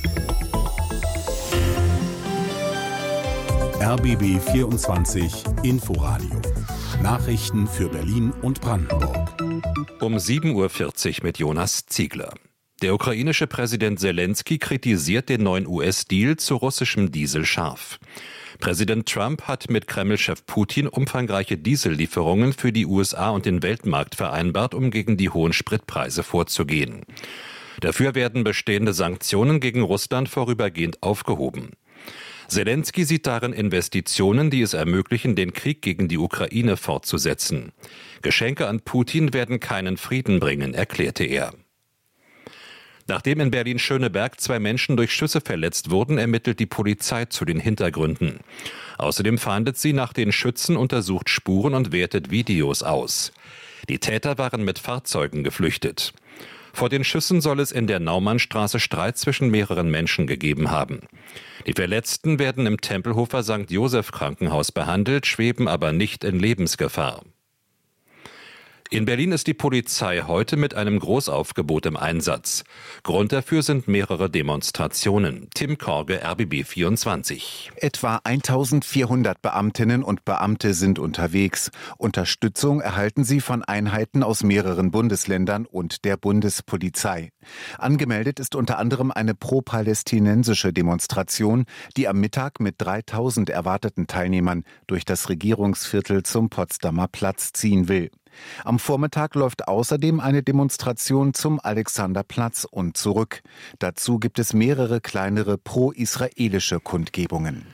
RBB 24 Inforadio. Nachrichten für Berlin und Brandenburg. Um 7.40 Uhr mit Jonas Ziegler. Der ukrainische Präsident Selensky kritisiert den neuen US-Deal zu russischem Diesel scharf. Präsident Trump hat mit Kreml-Chef Putin umfangreiche Diesellieferungen für die USA und den Weltmarkt vereinbart, um gegen die hohen Spritpreise vorzugehen. Dafür werden bestehende Sanktionen gegen Russland vorübergehend aufgehoben. Selensky sieht darin Investitionen, die es ermöglichen, den Krieg gegen die Ukraine fortzusetzen. Geschenke an Putin werden keinen Frieden bringen, erklärte er. Nachdem in Berlin-Schöneberg 2 Menschen durch Schüsse verletzt wurden, ermittelt die Polizei zu den Hintergründen. Außerdem fahndet sie nach den Schützen, untersucht Spuren und wertet Videos aus. Die Täter waren mit Fahrzeugen geflüchtet. Vor den Schüssen soll es in der Naumannstraße Streit zwischen mehreren Menschen gegeben haben. Die Verletzten werden im Tempelhofer St. Joseph Krankenhaus behandelt, schweben aber nicht in Lebensgefahr. In Berlin ist die Polizei heute mit einem Großaufgebot im Einsatz. Grund dafür sind mehrere Demonstrationen. Tim Korge, RBB 24. Etwa 1400 Beamtinnen und Beamte sind unterwegs. Unterstützung erhalten sie von Einheiten aus mehreren Bundesländern und der Bundespolizei. Angemeldet ist unter anderem eine pro-palästinensische Demonstration, die am Mittag mit 3000 erwarteten Teilnehmern durch das Regierungsviertel zum Potsdamer Platz ziehen will. Am Vormittag läuft außerdem eine Demonstration zum Alexanderplatz und zurück. Dazu gibt es mehrere kleinere pro-israelische Kundgebungen.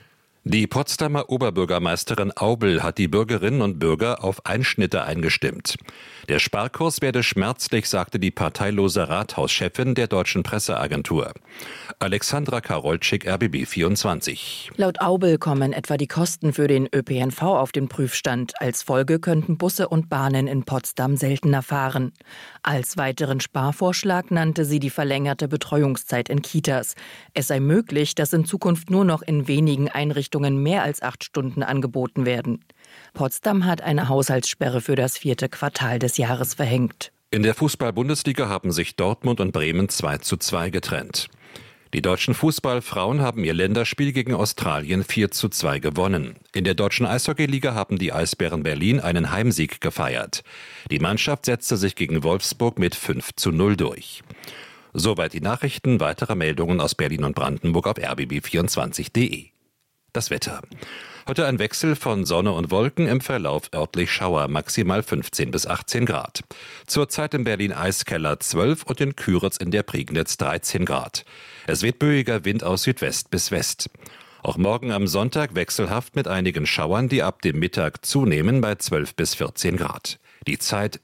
Die Potsdamer Oberbürgermeisterin Aubel hat die Bürgerinnen und Bürger auf Einschnitte eingestimmt. Der Sparkurs werde schmerzlich, sagte die parteilose Rathauschefin der Deutschen Presseagentur. Alexandra Karolczyk, RBB 24. Laut Aubel kommen etwa die Kosten für den ÖPNV auf den Prüfstand. Als Folge könnten Busse und Bahnen in Potsdam seltener fahren. Als weiteren Sparvorschlag nannte sie die verlängerte Betreuungszeit in Kitas. Es sei möglich, dass in Zukunft nur noch in wenigen Einrichtungen mehr als 8 Stunden angeboten werden. Potsdam hat eine Haushaltssperre für das 4. Quartal des Jahres verhängt. In der Fußball-Bundesliga haben sich Dortmund und Bremen 2:2 getrennt. Die deutschen Fußballfrauen haben ihr Länderspiel gegen Australien 4:2 gewonnen. In der deutschen Eishockeyliga haben die Eisbären Berlin einen Heimsieg gefeiert. Die Mannschaft setzte sich gegen Wolfsburg mit 5:0 durch. Soweit die Nachrichten. Weitere Meldungen aus Berlin und Brandenburg auf rbb24.de. Das Wetter. Heute ein Wechsel von Sonne und Wolken, im Verlauf örtlich Schauer, maximal 15 bis 18 Grad. Zurzeit in Berlin Eiskeller 12 und in Küritz in der Prignitz 13 Grad. Es weht böiger Wind aus Südwest bis West. Auch morgen am Sonntag wechselhaft mit einigen Schauern, die ab dem Mittag zunehmen bei 12 bis 14 Grad. Die Zeit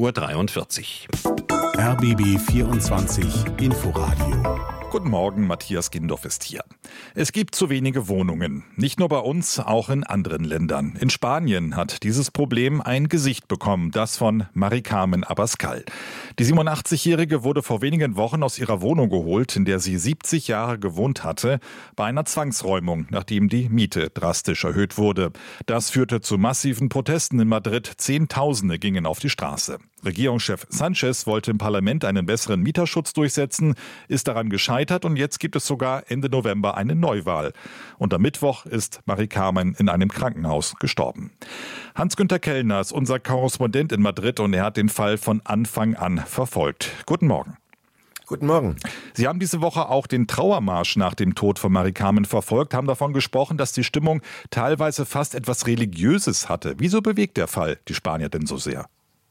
7:43 Uhr. RBB 24 Inforadio. Guten Morgen, Matthias Gindorf ist hier. Es gibt zu wenige Wohnungen. Nicht nur bei uns, auch in anderen Ländern. In Spanien hat dieses Problem ein Gesicht bekommen, das von Mari Carmen Abascal. Die 87-Jährige wurde vor wenigen Wochen aus ihrer Wohnung geholt, in der sie 70 Jahre gewohnt hatte, bei einer Zwangsräumung, nachdem die Miete drastisch erhöht wurde. Das führte zu massiven Protesten in Madrid. Zehntausende gingen auf die Straße. Regierungschef Sánchez wollte im Parlament einen besseren Mieterschutz durchsetzen, ist daran gescheitert und jetzt gibt es sogar Ende November eine Neuwahl. Und am Mittwoch ist Mari Carmen in einem Krankenhaus gestorben. Hans-Günter Kellner ist unser Korrespondent in Madrid und er hat den Fall von Anfang an verfolgt. Guten Morgen. Guten Morgen. Sie haben diese Woche auch den Trauermarsch nach dem Tod von Mari Carmen verfolgt, haben davon gesprochen, dass die Stimmung teilweise fast etwas Religiöses hatte. Wieso bewegt der Fall die Spanier denn so sehr?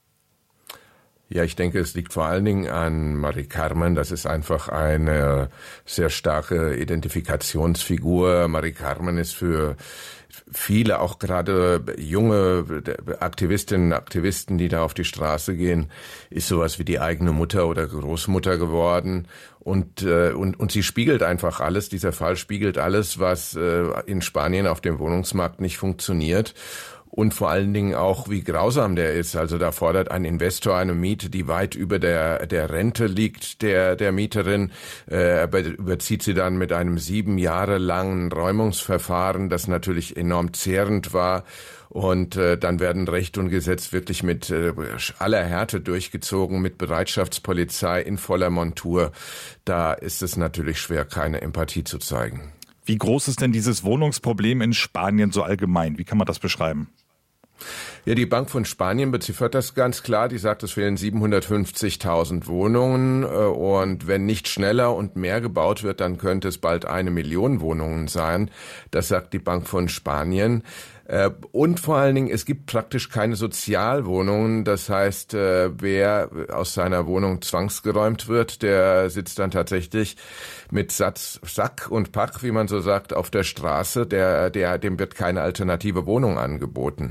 Ja, ich denke, es liegt vor allen Dingen an Mari Carmen. Das ist einfach eine sehr starke Identifikationsfigur. Mari Carmen ist für viele, auch gerade junge Aktivistinnen und Aktivisten, die da auf die Straße gehen, ist sowas wie die eigene Mutter oder Großmutter geworden. Und sie spiegelt einfach alles. Dieser Fall spiegelt alles, was in Spanien auf dem Wohnungsmarkt nicht funktioniert. Und vor allen Dingen auch, wie grausam der ist. Also da fordert ein Investor eine Miete, die weit über der Rente liegt, der Mieterin. Überzieht sie dann mit einem 7 Jahre langen Räumungsverfahren, das natürlich enorm zehrend war. Und dann werden Recht und Gesetz wirklich mit aller Härte durchgezogen, mit Bereitschaftspolizei in voller Montur. Da ist es natürlich schwer, keine Empathie zu zeigen. Wie groß ist denn dieses Wohnungsproblem in Spanien so allgemein? Wie kann man das beschreiben? Ja, die Bank von Spanien beziffert das ganz klar. Die sagt, es fehlen 750.000 Wohnungen. Und wenn nicht schneller und mehr gebaut wird, dann könnte es bald 1 Million Wohnungen sein. Das sagt die Bank von Spanien. Und vor allen Dingen, es gibt praktisch keine Sozialwohnungen. Das heißt, wer aus seiner Wohnung zwangsgeräumt wird, der sitzt dann tatsächlich mit Sack und Pack, wie man so sagt, auf der Straße. Dem wird keine alternative Wohnung angeboten.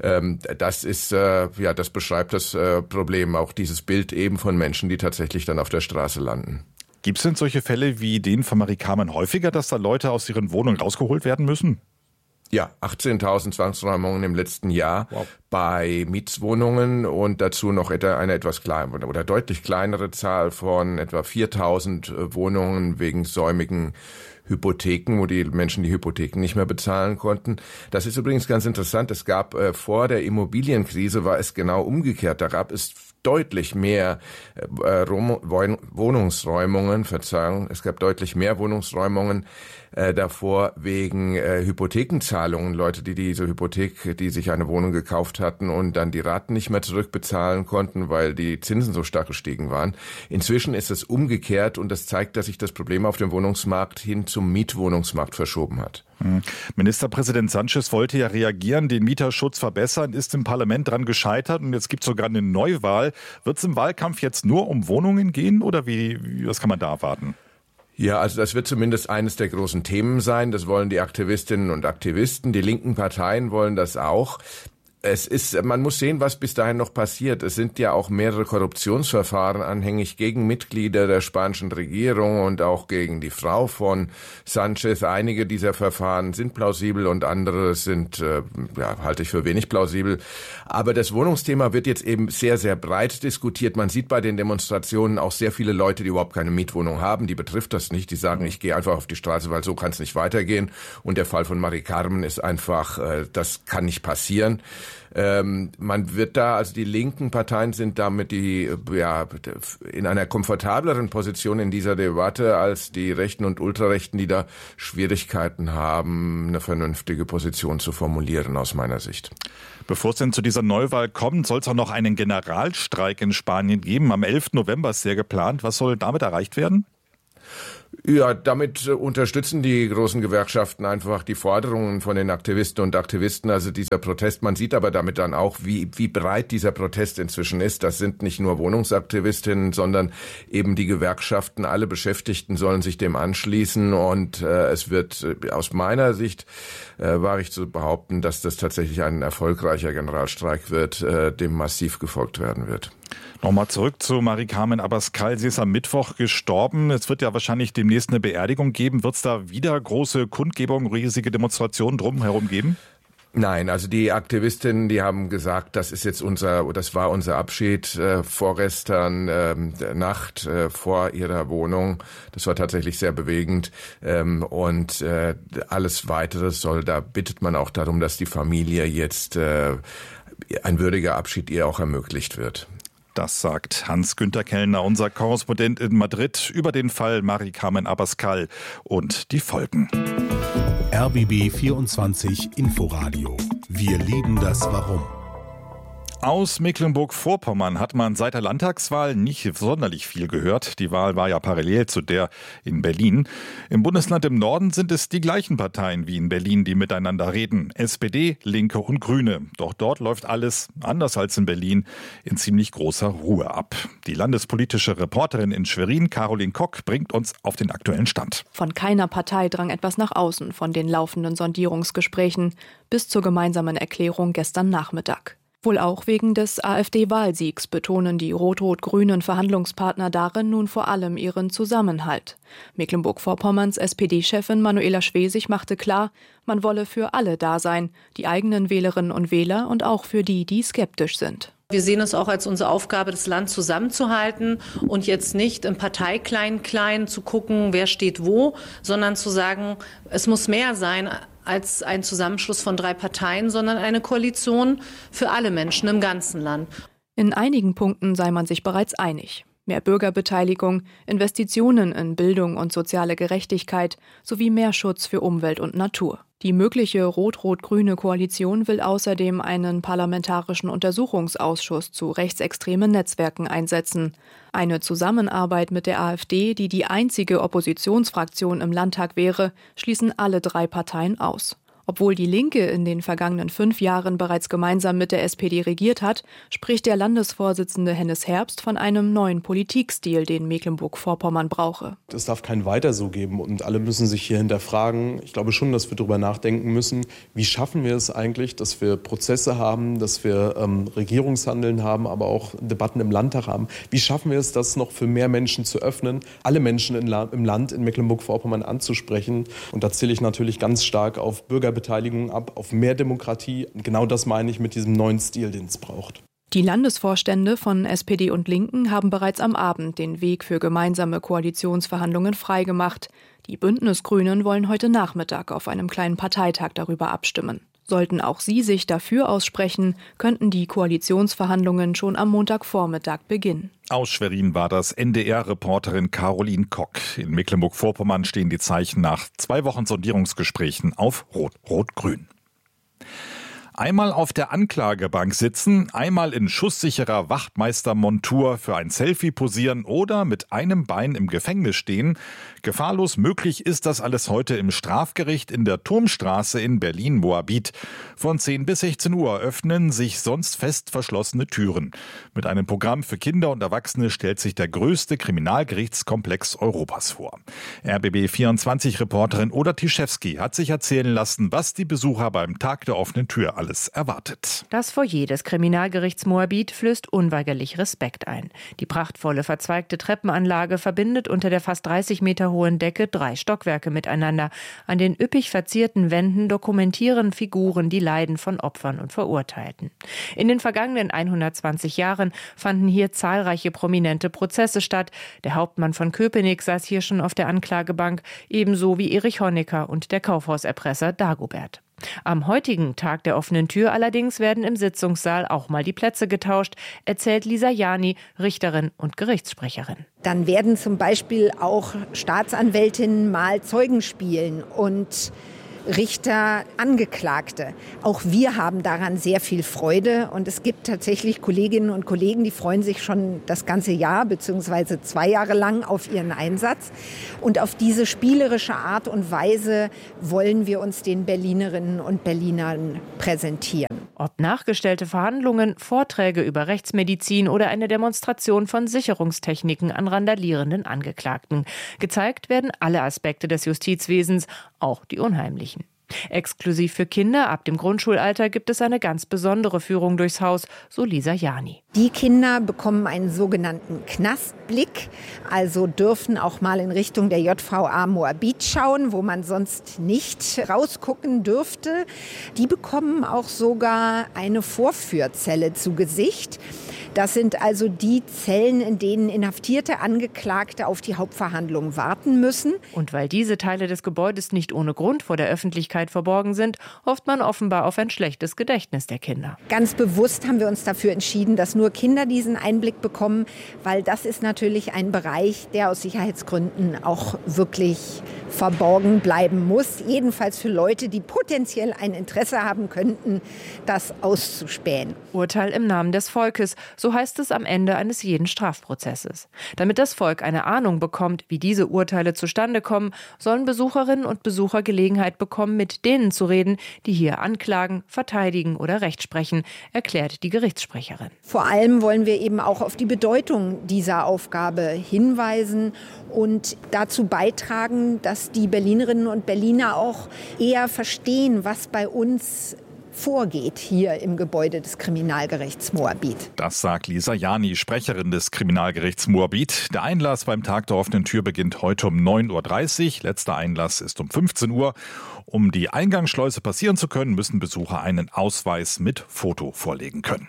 Das beschreibt das Problem, auch dieses Bild eben von Menschen, die tatsächlich dann auf der Straße landen. Gibt es denn solche Fälle wie den von Mari Carmen häufiger, dass da Leute aus ihren Wohnungen rausgeholt werden müssen? Ja, 18.000 Zwangsräumungen im letzten Jahr bei Mietswohnungen und dazu noch eine etwas kleine oder deutlich kleinere Zahl von etwa 4.000 Wohnungen wegen säumigen Hypotheken, wo die Menschen die Hypotheken nicht mehr bezahlen konnten. Das ist übrigens ganz interessant. Es gab vor der Immobilienkrise war es genau umgekehrt. Da gab es deutlich mehr Wohnungsräumungen, es gab deutlich mehr Wohnungsräumungen davor wegen Hypothekenzahlungen. Leute, die diese Hypothek, die sich eine Wohnung gekauft hatten und dann die Raten nicht mehr zurückbezahlen konnten, weil die Zinsen so stark gestiegen waren. Inzwischen ist es umgekehrt und das zeigt, dass sich das Problem auf dem Wohnungsmarkt hin zum Mietwohnungsmarkt verschoben hat. Ministerpräsident Sánchez wollte ja reagieren, den Mieterschutz verbessern, ist im Parlament dran gescheitert und jetzt gibt es sogar eine Neuwahl. Wird es im Wahlkampf jetzt nur um Wohnungen gehen oder was kann man da erwarten? Ja, also das wird zumindest eines der großen Themen sein. Das wollen die Aktivistinnen und Aktivisten. Die linken Parteien wollen das auch. Man muss sehen, was bis dahin noch passiert. Es sind ja auch mehrere Korruptionsverfahren anhängig gegen Mitglieder der spanischen Regierung und auch gegen die Frau von Sanchez. Einige dieser Verfahren sind plausibel und andere sind, halte ich für wenig plausibel. Aber das Wohnungsthema wird jetzt eben sehr, sehr breit diskutiert. Man sieht bei den Demonstrationen auch sehr viele Leute, die überhaupt keine Mietwohnung haben. Die betrifft das nicht. Die sagen, ich gehe einfach auf die Straße, weil so kann es nicht weitergehen. Und der Fall von Mari Carmen ist einfach, das kann nicht passieren. Man wird da, also die linken Parteien sind damit in einer komfortableren Position in dieser Debatte als die Rechten und Ultrarechten, die da Schwierigkeiten haben, eine vernünftige Position zu formulieren, aus meiner Sicht. Bevor es denn zu dieser Neuwahl kommt, soll es auch noch einen Generalstreik in Spanien geben. Am 11. November ist der geplant. Was soll damit erreicht werden? Ja, damit unterstützen die großen Gewerkschaften einfach die Forderungen von den Aktivisten und Aktivisten. Also dieser Protest, man sieht aber damit dann auch, wie breit dieser Protest inzwischen ist. Das sind nicht nur Wohnungsaktivistinnen, sondern eben die Gewerkschaften. Alle Beschäftigten sollen sich dem anschließen und es wird aus meiner Sicht, wage ich zu behaupten, dass das tatsächlich ein erfolgreicher Generalstreik wird, dem massiv gefolgt werden wird. Nochmal zurück zu Mari Carmen Abascal. Sie ist am Mittwoch gestorben. Es wird ja wahrscheinlich demnächst eine Beerdigung geben. Wird es da wieder große Kundgebungen, riesige Demonstrationen drumherum geben? Nein, also die Aktivistinnen, die haben gesagt, das war unser Abschied vorgestern Nacht vor ihrer Wohnung. Das war tatsächlich sehr bewegend. Und alles Weitere da bittet man auch darum, dass die Familie jetzt ein würdiger Abschied ihr auch ermöglicht wird. Das sagt Hans-Günther Kellner, unser Korrespondent in Madrid, über den Fall Mari Carmen Abascal und die Folgen. RBB 24 Inforadio. Wir lieben das Warum. Aus Mecklenburg-Vorpommern hat man seit der Landtagswahl nicht sonderlich viel gehört. Die Wahl war ja parallel zu der in Berlin. Im Bundesland im Norden sind es die gleichen Parteien wie in Berlin, die miteinander reden. SPD, Linke und Grüne. Doch dort läuft alles, anders als in Berlin, in ziemlich großer Ruhe ab. Die landespolitische Reporterin in Schwerin, Caroline Kock, bringt uns auf den aktuellen Stand. Von keiner Partei drang etwas nach außen von den laufenden Sondierungsgesprächen bis zur gemeinsamen Erklärung gestern Nachmittag. Wohl auch wegen des AfD-Wahlsiegs betonen die rot-rot-grünen Verhandlungspartner darin nun vor allem ihren Zusammenhalt. Mecklenburg-Vorpommerns SPD-Chefin Manuela Schwesig machte klar, man wolle für alle da sein, die eigenen Wählerinnen und Wähler und auch für die, die skeptisch sind. Wir sehen es auch als unsere Aufgabe, das Land zusammenzuhalten und jetzt nicht im Parteiklein-Klein zu gucken, wer steht wo, sondern zu sagen, es muss mehr sein als ein Zusammenschluss von 3 Parteien, sondern eine Koalition für alle Menschen im ganzen Land. In einigen Punkten sei man sich bereits einig. Mehr Bürgerbeteiligung, Investitionen in Bildung und soziale Gerechtigkeit sowie mehr Schutz für Umwelt und Natur. Die mögliche rot-rot-grüne Koalition will außerdem einen parlamentarischen Untersuchungsausschuss zu rechtsextremen Netzwerken einsetzen. Eine Zusammenarbeit mit der AfD, die die einzige Oppositionsfraktion im Landtag wäre, schließen alle 3 Parteien aus. Obwohl die Linke in den vergangenen 5 Jahren bereits gemeinsam mit der SPD regiert hat, spricht der Landesvorsitzende Hennes Herbst von einem neuen Politikstil, den Mecklenburg-Vorpommern brauche. Es darf kein Weiter so geben und alle müssen sich hier hinterfragen. Ich glaube schon, dass wir darüber nachdenken müssen, wie schaffen wir es eigentlich, dass wir Prozesse haben, dass wir Regierungshandeln haben, aber auch Debatten im Landtag haben. Wie schaffen wir es, das noch für mehr Menschen zu öffnen, alle Menschen im Land in Mecklenburg-Vorpommern anzusprechen? Und da zähle ich natürlich ganz stark auf Bürgerbeteiligung ab, auf mehr Demokratie. Und genau das meine ich mit diesem neuen Stil, den es braucht. Die Landesvorstände von SPD und Linken haben bereits am Abend den Weg für gemeinsame Koalitionsverhandlungen freigemacht. Die Bündnisgrünen wollen heute Nachmittag auf einem kleinen Parteitag darüber abstimmen. Sollten auch sie sich dafür aussprechen, könnten die Koalitionsverhandlungen schon am Montagvormittag beginnen. Aus Schwerin war das NDR-Reporterin Caroline Kock. In Mecklenburg-Vorpommern stehen die Zeichen nach 2 Wochen Sondierungsgesprächen auf Rot-Rot-Grün. Einmal auf der Anklagebank sitzen, einmal in schusssicherer Wachtmeistermontur für ein Selfie posieren oder mit einem Bein im Gefängnis stehen. Gefahrlos möglich ist das alles heute im Strafgericht in der Turmstraße in Berlin-Moabit. Von 10 bis 16 Uhr öffnen sich sonst fest verschlossene Türen. Mit einem Programm für Kinder und Erwachsene stellt sich der größte Kriminalgerichtskomplex Europas vor. RBB24-Reporterin Oda Tischewski hat sich erzählen lassen, was die Besucher beim Tag der offenen Tür alles erwartet. Das Foyer des Kriminalgerichts Moabit flößt unweigerlich Respekt ein. Die prachtvolle verzweigte Treppenanlage verbindet unter der fast 30 Meter hohen Decke 3 Stockwerke miteinander. An den üppig verzierten Wänden dokumentieren Figuren die Leiden von Opfern und Verurteilten. In den vergangenen 120 Jahren fanden hier zahlreiche prominente Prozesse statt. Der Hauptmann von Köpenick saß hier schon auf der Anklagebank, ebenso wie Erich Honecker und der Kaufhauserpresser Dagobert. Am heutigen Tag der offenen Tür allerdings werden im Sitzungssaal auch mal die Plätze getauscht, erzählt Lisa Jani, Richterin und Gerichtssprecherin. Dann werden zum Beispiel auch Staatsanwältinnen mal Zeugen spielen und Richter Angeklagte. Auch wir haben daran sehr viel Freude und es gibt tatsächlich Kolleginnen und Kollegen, die freuen sich schon das ganze Jahr bzw. 2 Jahre lang auf ihren Einsatz. Und auf diese spielerische Art und Weise wollen wir uns den Berlinerinnen und Berlinern präsentieren. Ob nachgestellte Verhandlungen, Vorträge über Rechtsmedizin oder eine Demonstration von Sicherungstechniken an randalierenden Angeklagten. Gezeigt werden alle Aspekte des Justizwesens, auch die unheimlichen. Exklusiv für Kinder ab dem Grundschulalter gibt es eine ganz besondere Führung durchs Haus, so Lisa Jani. Die Kinder bekommen einen sogenannten Knastblick, also dürfen auch mal in Richtung der JVA Moabit schauen, wo man sonst nicht rausgucken dürfte. Die bekommen auch sogar eine Vorführzelle zu Gesicht. Das sind also die Zellen, in denen inhaftierte Angeklagte auf die Hauptverhandlung warten müssen. Und weil diese Teile des Gebäudes nicht ohne Grund vor der Öffentlichkeit verborgen sind, hofft man offenbar auf ein schlechtes Gedächtnis der Kinder. Ganz bewusst haben wir uns dafür entschieden, dass nur Kinder diesen Einblick bekommen, weil das ist natürlich ein Bereich, der aus Sicherheitsgründen auch wirklich verborgen bleiben muss. Jedenfalls für Leute, die potenziell ein Interesse haben könnten, das auszuspähen. Urteil im Namen des Volkes, so heißt es am Ende eines jeden Strafprozesses. Damit das Volk eine Ahnung bekommt, wie diese Urteile zustande kommen, sollen Besucherinnen und Besucher Gelegenheit bekommen, mit denen zu reden, die hier anklagen, verteidigen oder Recht sprechen, erklärt die Gerichtssprecherin. Vor allem wollen wir eben auch auf die Bedeutung dieser Aufgabe hinweisen und dazu beitragen, dass die Berlinerinnen und Berliner auch eher verstehen, was bei uns vorgeht hier im Gebäude des Kriminalgerichts Moabit. Das sagt Lisa Jani, Sprecherin des Kriminalgerichts Moabit. Der Einlass beim Tag der offenen Tür beginnt heute um 9.30 Uhr. Letzter Einlass ist um 15 Uhr. Um die Eingangsschleuse passieren zu können, müssen Besucher einen Ausweis mit Foto vorlegen können.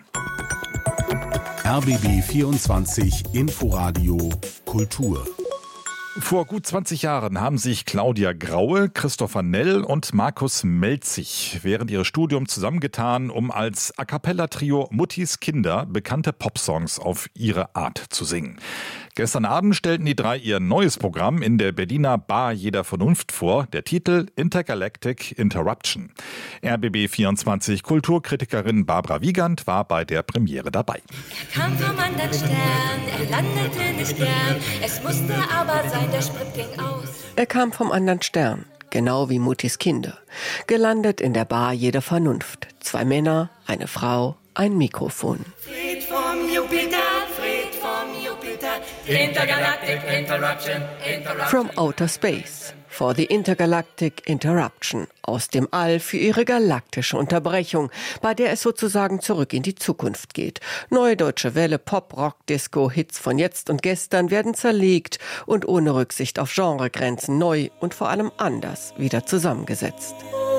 RBB 24 Inforadio Kultur. Vor gut 20 Jahren haben sich Claudia Graue, Christopher Nell und Markus Melzig während ihres Studiums zusammengetan, um als A-cappella-Trio Muttis Kinder bekannte Popsongs auf ihre Art zu singen. Gestern Abend stellten die 3 ihr neues Programm in der Berliner Bar Jeder Vernunft vor. Der Titel Intergalactic Interruption. RBB24 Kulturkritikerin Barbara Wiegand war bei der Premiere dabei. Er kam vom anderen Stern, er landete nicht gern. Es musste aber sein, der Sprit ging aus. Er kam vom anderen Stern, genau wie Muttis Kinder. Gelandet in der Bar Jeder Vernunft. 2 Männer, eine Frau, ein Mikrofon. Fried vom Jupiter, Fried vom Jupiter. Intergalactic Interruption, Interruption. From Outer Space. For the Intergalactic Interruption. Aus dem All für ihre galaktische Unterbrechung, bei der es sozusagen zurück in die Zukunft geht. Neue Deutsche Welle, Pop, Rock, Disco, Hits von jetzt und gestern werden zerlegt und ohne Rücksicht auf Genregrenzen neu und vor allem anders wieder zusammengesetzt.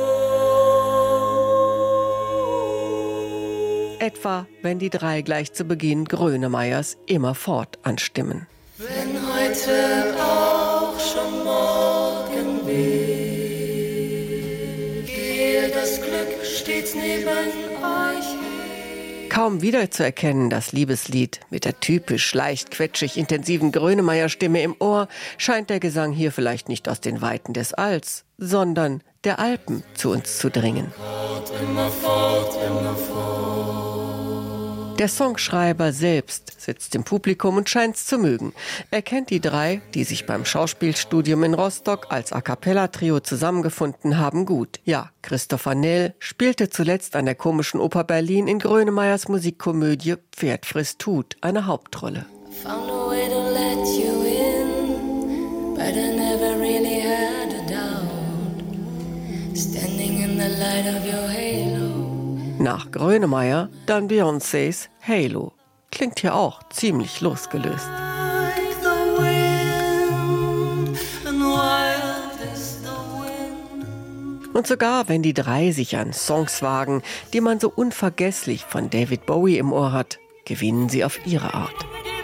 Etwa, wenn die 3 gleich zu Beginn Grönemeyers Immerfort anstimmen. Wenn heute auch schon morgen weht, gehe das Glück stets neben euch her. Kaum wiederzuerkennen, das Liebeslied mit der typisch leicht quetschig intensiven Grönemeyer-Stimme im Ohr, scheint der Gesang hier vielleicht nicht aus den Weiten des Alls, sondern der Alpen zu uns zu dringen. Der Songschreiber selbst sitzt im Publikum und scheint's zu mögen. Er kennt die drei, die sich beim Schauspielstudium in Rostock als A-cappella-Trio zusammengefunden haben, gut. Ja, Christopher Nell spielte zuletzt an der Komischen Oper Berlin in Grönemeyers Musikkomödie Pferd frisst Hut eine Hauptrolle. Nach Grönemeyer dann Beyoncés Halo. Klingt hier auch ziemlich losgelöst. Und sogar wenn die drei sich an Songs wagen, die man so unvergesslich von David Bowie im Ohr hat, gewinnen sie auf ihre Art.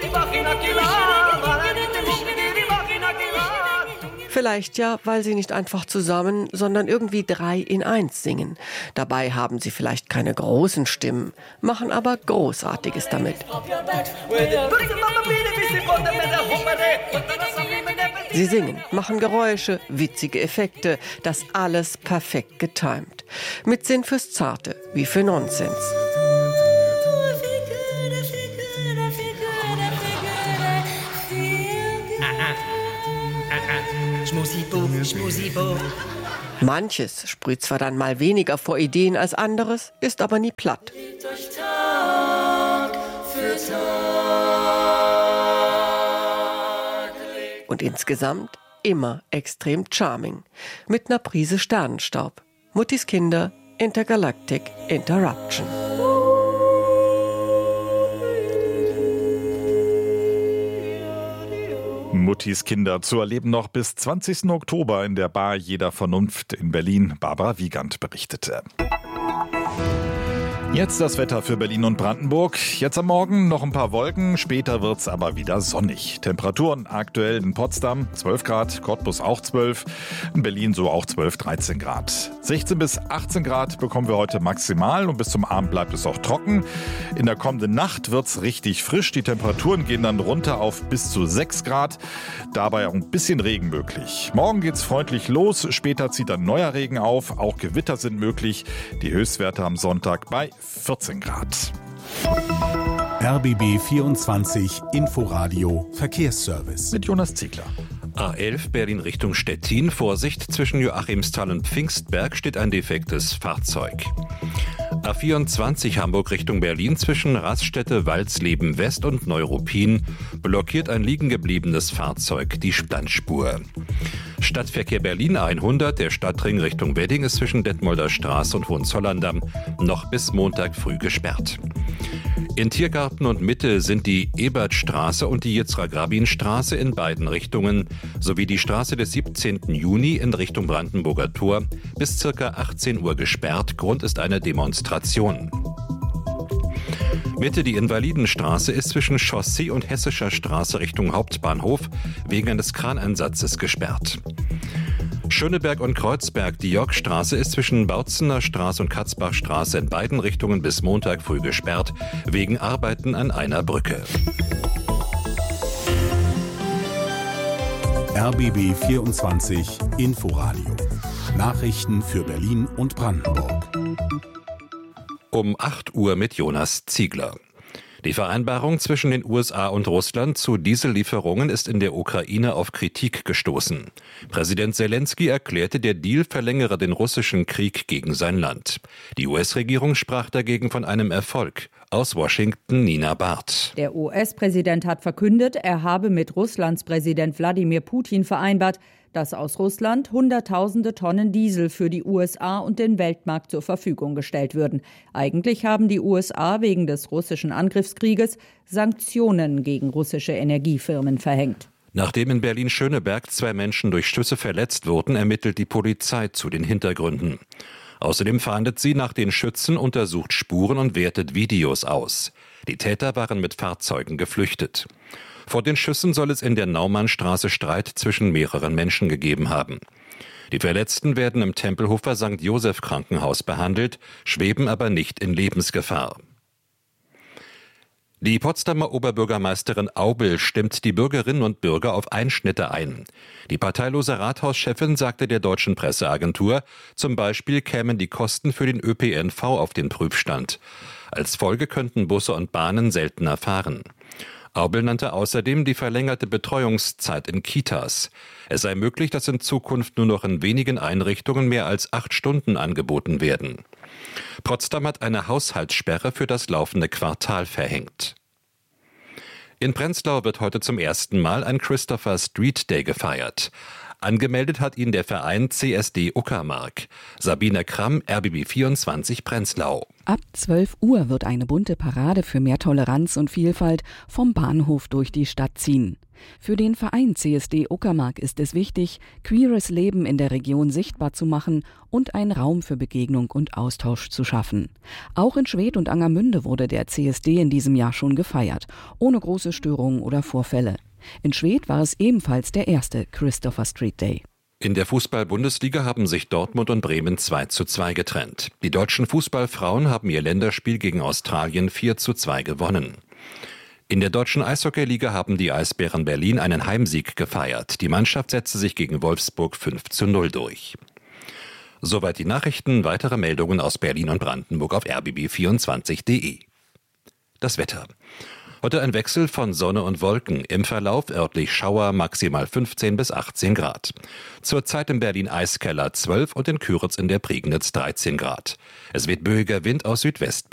Vielleicht ja, weil sie nicht einfach zusammen, sondern irgendwie 3 in 1 singen. Dabei haben sie vielleicht keine großen Stimmen, machen aber Großartiges damit. Sie singen, machen Geräusche, witzige Effekte, das alles perfekt getimt. Mit Sinn fürs Zarte, wie für Nonsens. Manches sprüht zwar dann mal weniger vor Ideen als anderes, ist aber nie platt. Und insgesamt immer extrem charming. Mit einer Prise Sternenstaub. Muttis Kinder, Intergalactic Interruption. Muttis Kinder zu erleben noch bis 20. Oktober in der Bar Jeder Vernunft in Berlin. Barbara Wiegand berichtete. Jetzt das Wetter für Berlin und Brandenburg. Jetzt am Morgen noch ein paar Wolken, später wird's aber wieder sonnig. Temperaturen aktuell in Potsdam 12 Grad, Cottbus auch 12, in Berlin so auch 12, 13 Grad. 16 bis 18 Grad bekommen wir heute maximal und bis zum Abend bleibt es auch trocken. In der kommenden Nacht wird's richtig frisch. Die Temperaturen gehen dann runter auf bis zu 6 Grad. Dabei auch ein bisschen Regen möglich. Morgen geht's freundlich los, später zieht dann neuer Regen auf. Auch Gewitter sind möglich. Die Höchstwerte am Sonntag bei 14 Grad. RBB 24 Inforadio Verkehrsservice. Mit Jonas Ziegler. A11 Berlin Richtung Stettin. Vorsicht, zwischen Joachimsthal und Pfingstberg steht ein defektes Fahrzeug. A24 Hamburg Richtung Berlin zwischen Raststätte Walsleben West und Neuruppin blockiert ein liegen gebliebenes Fahrzeug die Standspur. Stadtverkehr Berlin 100, der Stadtring Richtung Wedding ist zwischen Detmolder Straße und Hohenzollern-Damm noch bis Montag früh gesperrt. In Tiergarten und Mitte sind die Ebertstraße und die Yitzhak-Rabin-Straße in beiden Richtungen sowie die Straße des 17. Juni in Richtung Brandenburger Tor bis ca. 18 Uhr gesperrt. Grund ist eine Demonstration. Mitte die Invalidenstraße ist zwischen Chaussee und Hessischer Straße Richtung Hauptbahnhof wegen eines Kraneinsatzes gesperrt. Schöneberg und Kreuzberg, die Yorkstraße ist zwischen Bautzener Straße und Katzbachstraße in beiden Richtungen bis Montag früh gesperrt, wegen Arbeiten an einer Brücke. RBB 24 Inforadio. Nachrichten für Berlin und Brandenburg. Um 8 Uhr mit Jonas Ziegler. Die Vereinbarung zwischen den USA und Russland zu Diesellieferungen ist in der Ukraine auf Kritik gestoßen. Präsident Selenskyj erklärte, der Deal verlängere den russischen Krieg gegen sein Land. Die US-Regierung sprach dagegen von einem Erfolg. Aus Washington Nina Barth. Der US-Präsident hat verkündet, er habe mit Russlands Präsident Wladimir Putin vereinbart, dass aus Russland Hunderttausende Tonnen Diesel für die USA und den Weltmarkt zur Verfügung gestellt würden. Eigentlich haben die USA wegen des russischen Angriffskrieges Sanktionen gegen russische Energiefirmen verhängt. Nachdem in Berlin-Schöneberg 2 Menschen durch Schüsse verletzt wurden, ermittelt die Polizei zu den Hintergründen. Außerdem fahndet sie nach den Schützen, untersucht Spuren und wertet Videos aus. Die Täter waren mit Fahrzeugen geflüchtet. Vor den Schüssen soll es in der Naumannstraße Streit zwischen mehreren Menschen gegeben haben. Die Verletzten werden im Tempelhofer St. Joseph Krankenhaus behandelt, schweben aber nicht in Lebensgefahr. Die Potsdamer Oberbürgermeisterin Aubel stimmt die Bürgerinnen und Bürger auf Einschnitte ein. Die parteilose Rathauschefin sagte der deutschen Presseagentur, zum Beispiel kämen die Kosten für den ÖPNV auf den Prüfstand. Als Folge könnten Busse und Bahnen seltener fahren. Aubel nannte außerdem die verlängerte Betreuungszeit in Kitas. Es sei möglich, dass in Zukunft nur noch in wenigen Einrichtungen mehr als 8 Stunden angeboten werden. Potsdam hat eine Haushaltssperre für das laufende Quartal verhängt. In Prenzlau wird heute zum ersten Mal ein Christopher Street Day gefeiert. Angemeldet hat ihn der Verein CSD Uckermark. Sabine Kramm, RBB 24 Prenzlau. Ab 12 Uhr wird eine bunte Parade für mehr Toleranz und Vielfalt vom Bahnhof durch die Stadt ziehen. Für den Verein CSD Uckermark ist es wichtig, queeres Leben in der Region sichtbar zu machen und einen Raum für Begegnung und Austausch zu schaffen. Auch in Schwedt und Angermünde wurde der CSD in diesem Jahr schon gefeiert, ohne große Störungen oder Vorfälle. In Schwedt war es ebenfalls der erste Christopher Street Day. In der Fußball-Bundesliga haben sich Dortmund und Bremen 2:2 getrennt. Die deutschen Fußballfrauen haben ihr Länderspiel gegen Australien 4:2 gewonnen. In der deutschen Eishockeyliga haben die Eisbären Berlin einen Heimsieg gefeiert. Die Mannschaft setzte sich gegen Wolfsburg 5:0 durch. Soweit die Nachrichten. Weitere Meldungen aus Berlin und Brandenburg auf rbb24.de. Das Wetter. Heute ein Wechsel von Sonne und Wolken. Im Verlauf örtlich Schauer, maximal 15 bis 18 Grad. Zurzeit in Berlin Eiskeller 12 und in Küritz in der Prignitz 13 Grad. Es weht böiger Wind aus Südwest.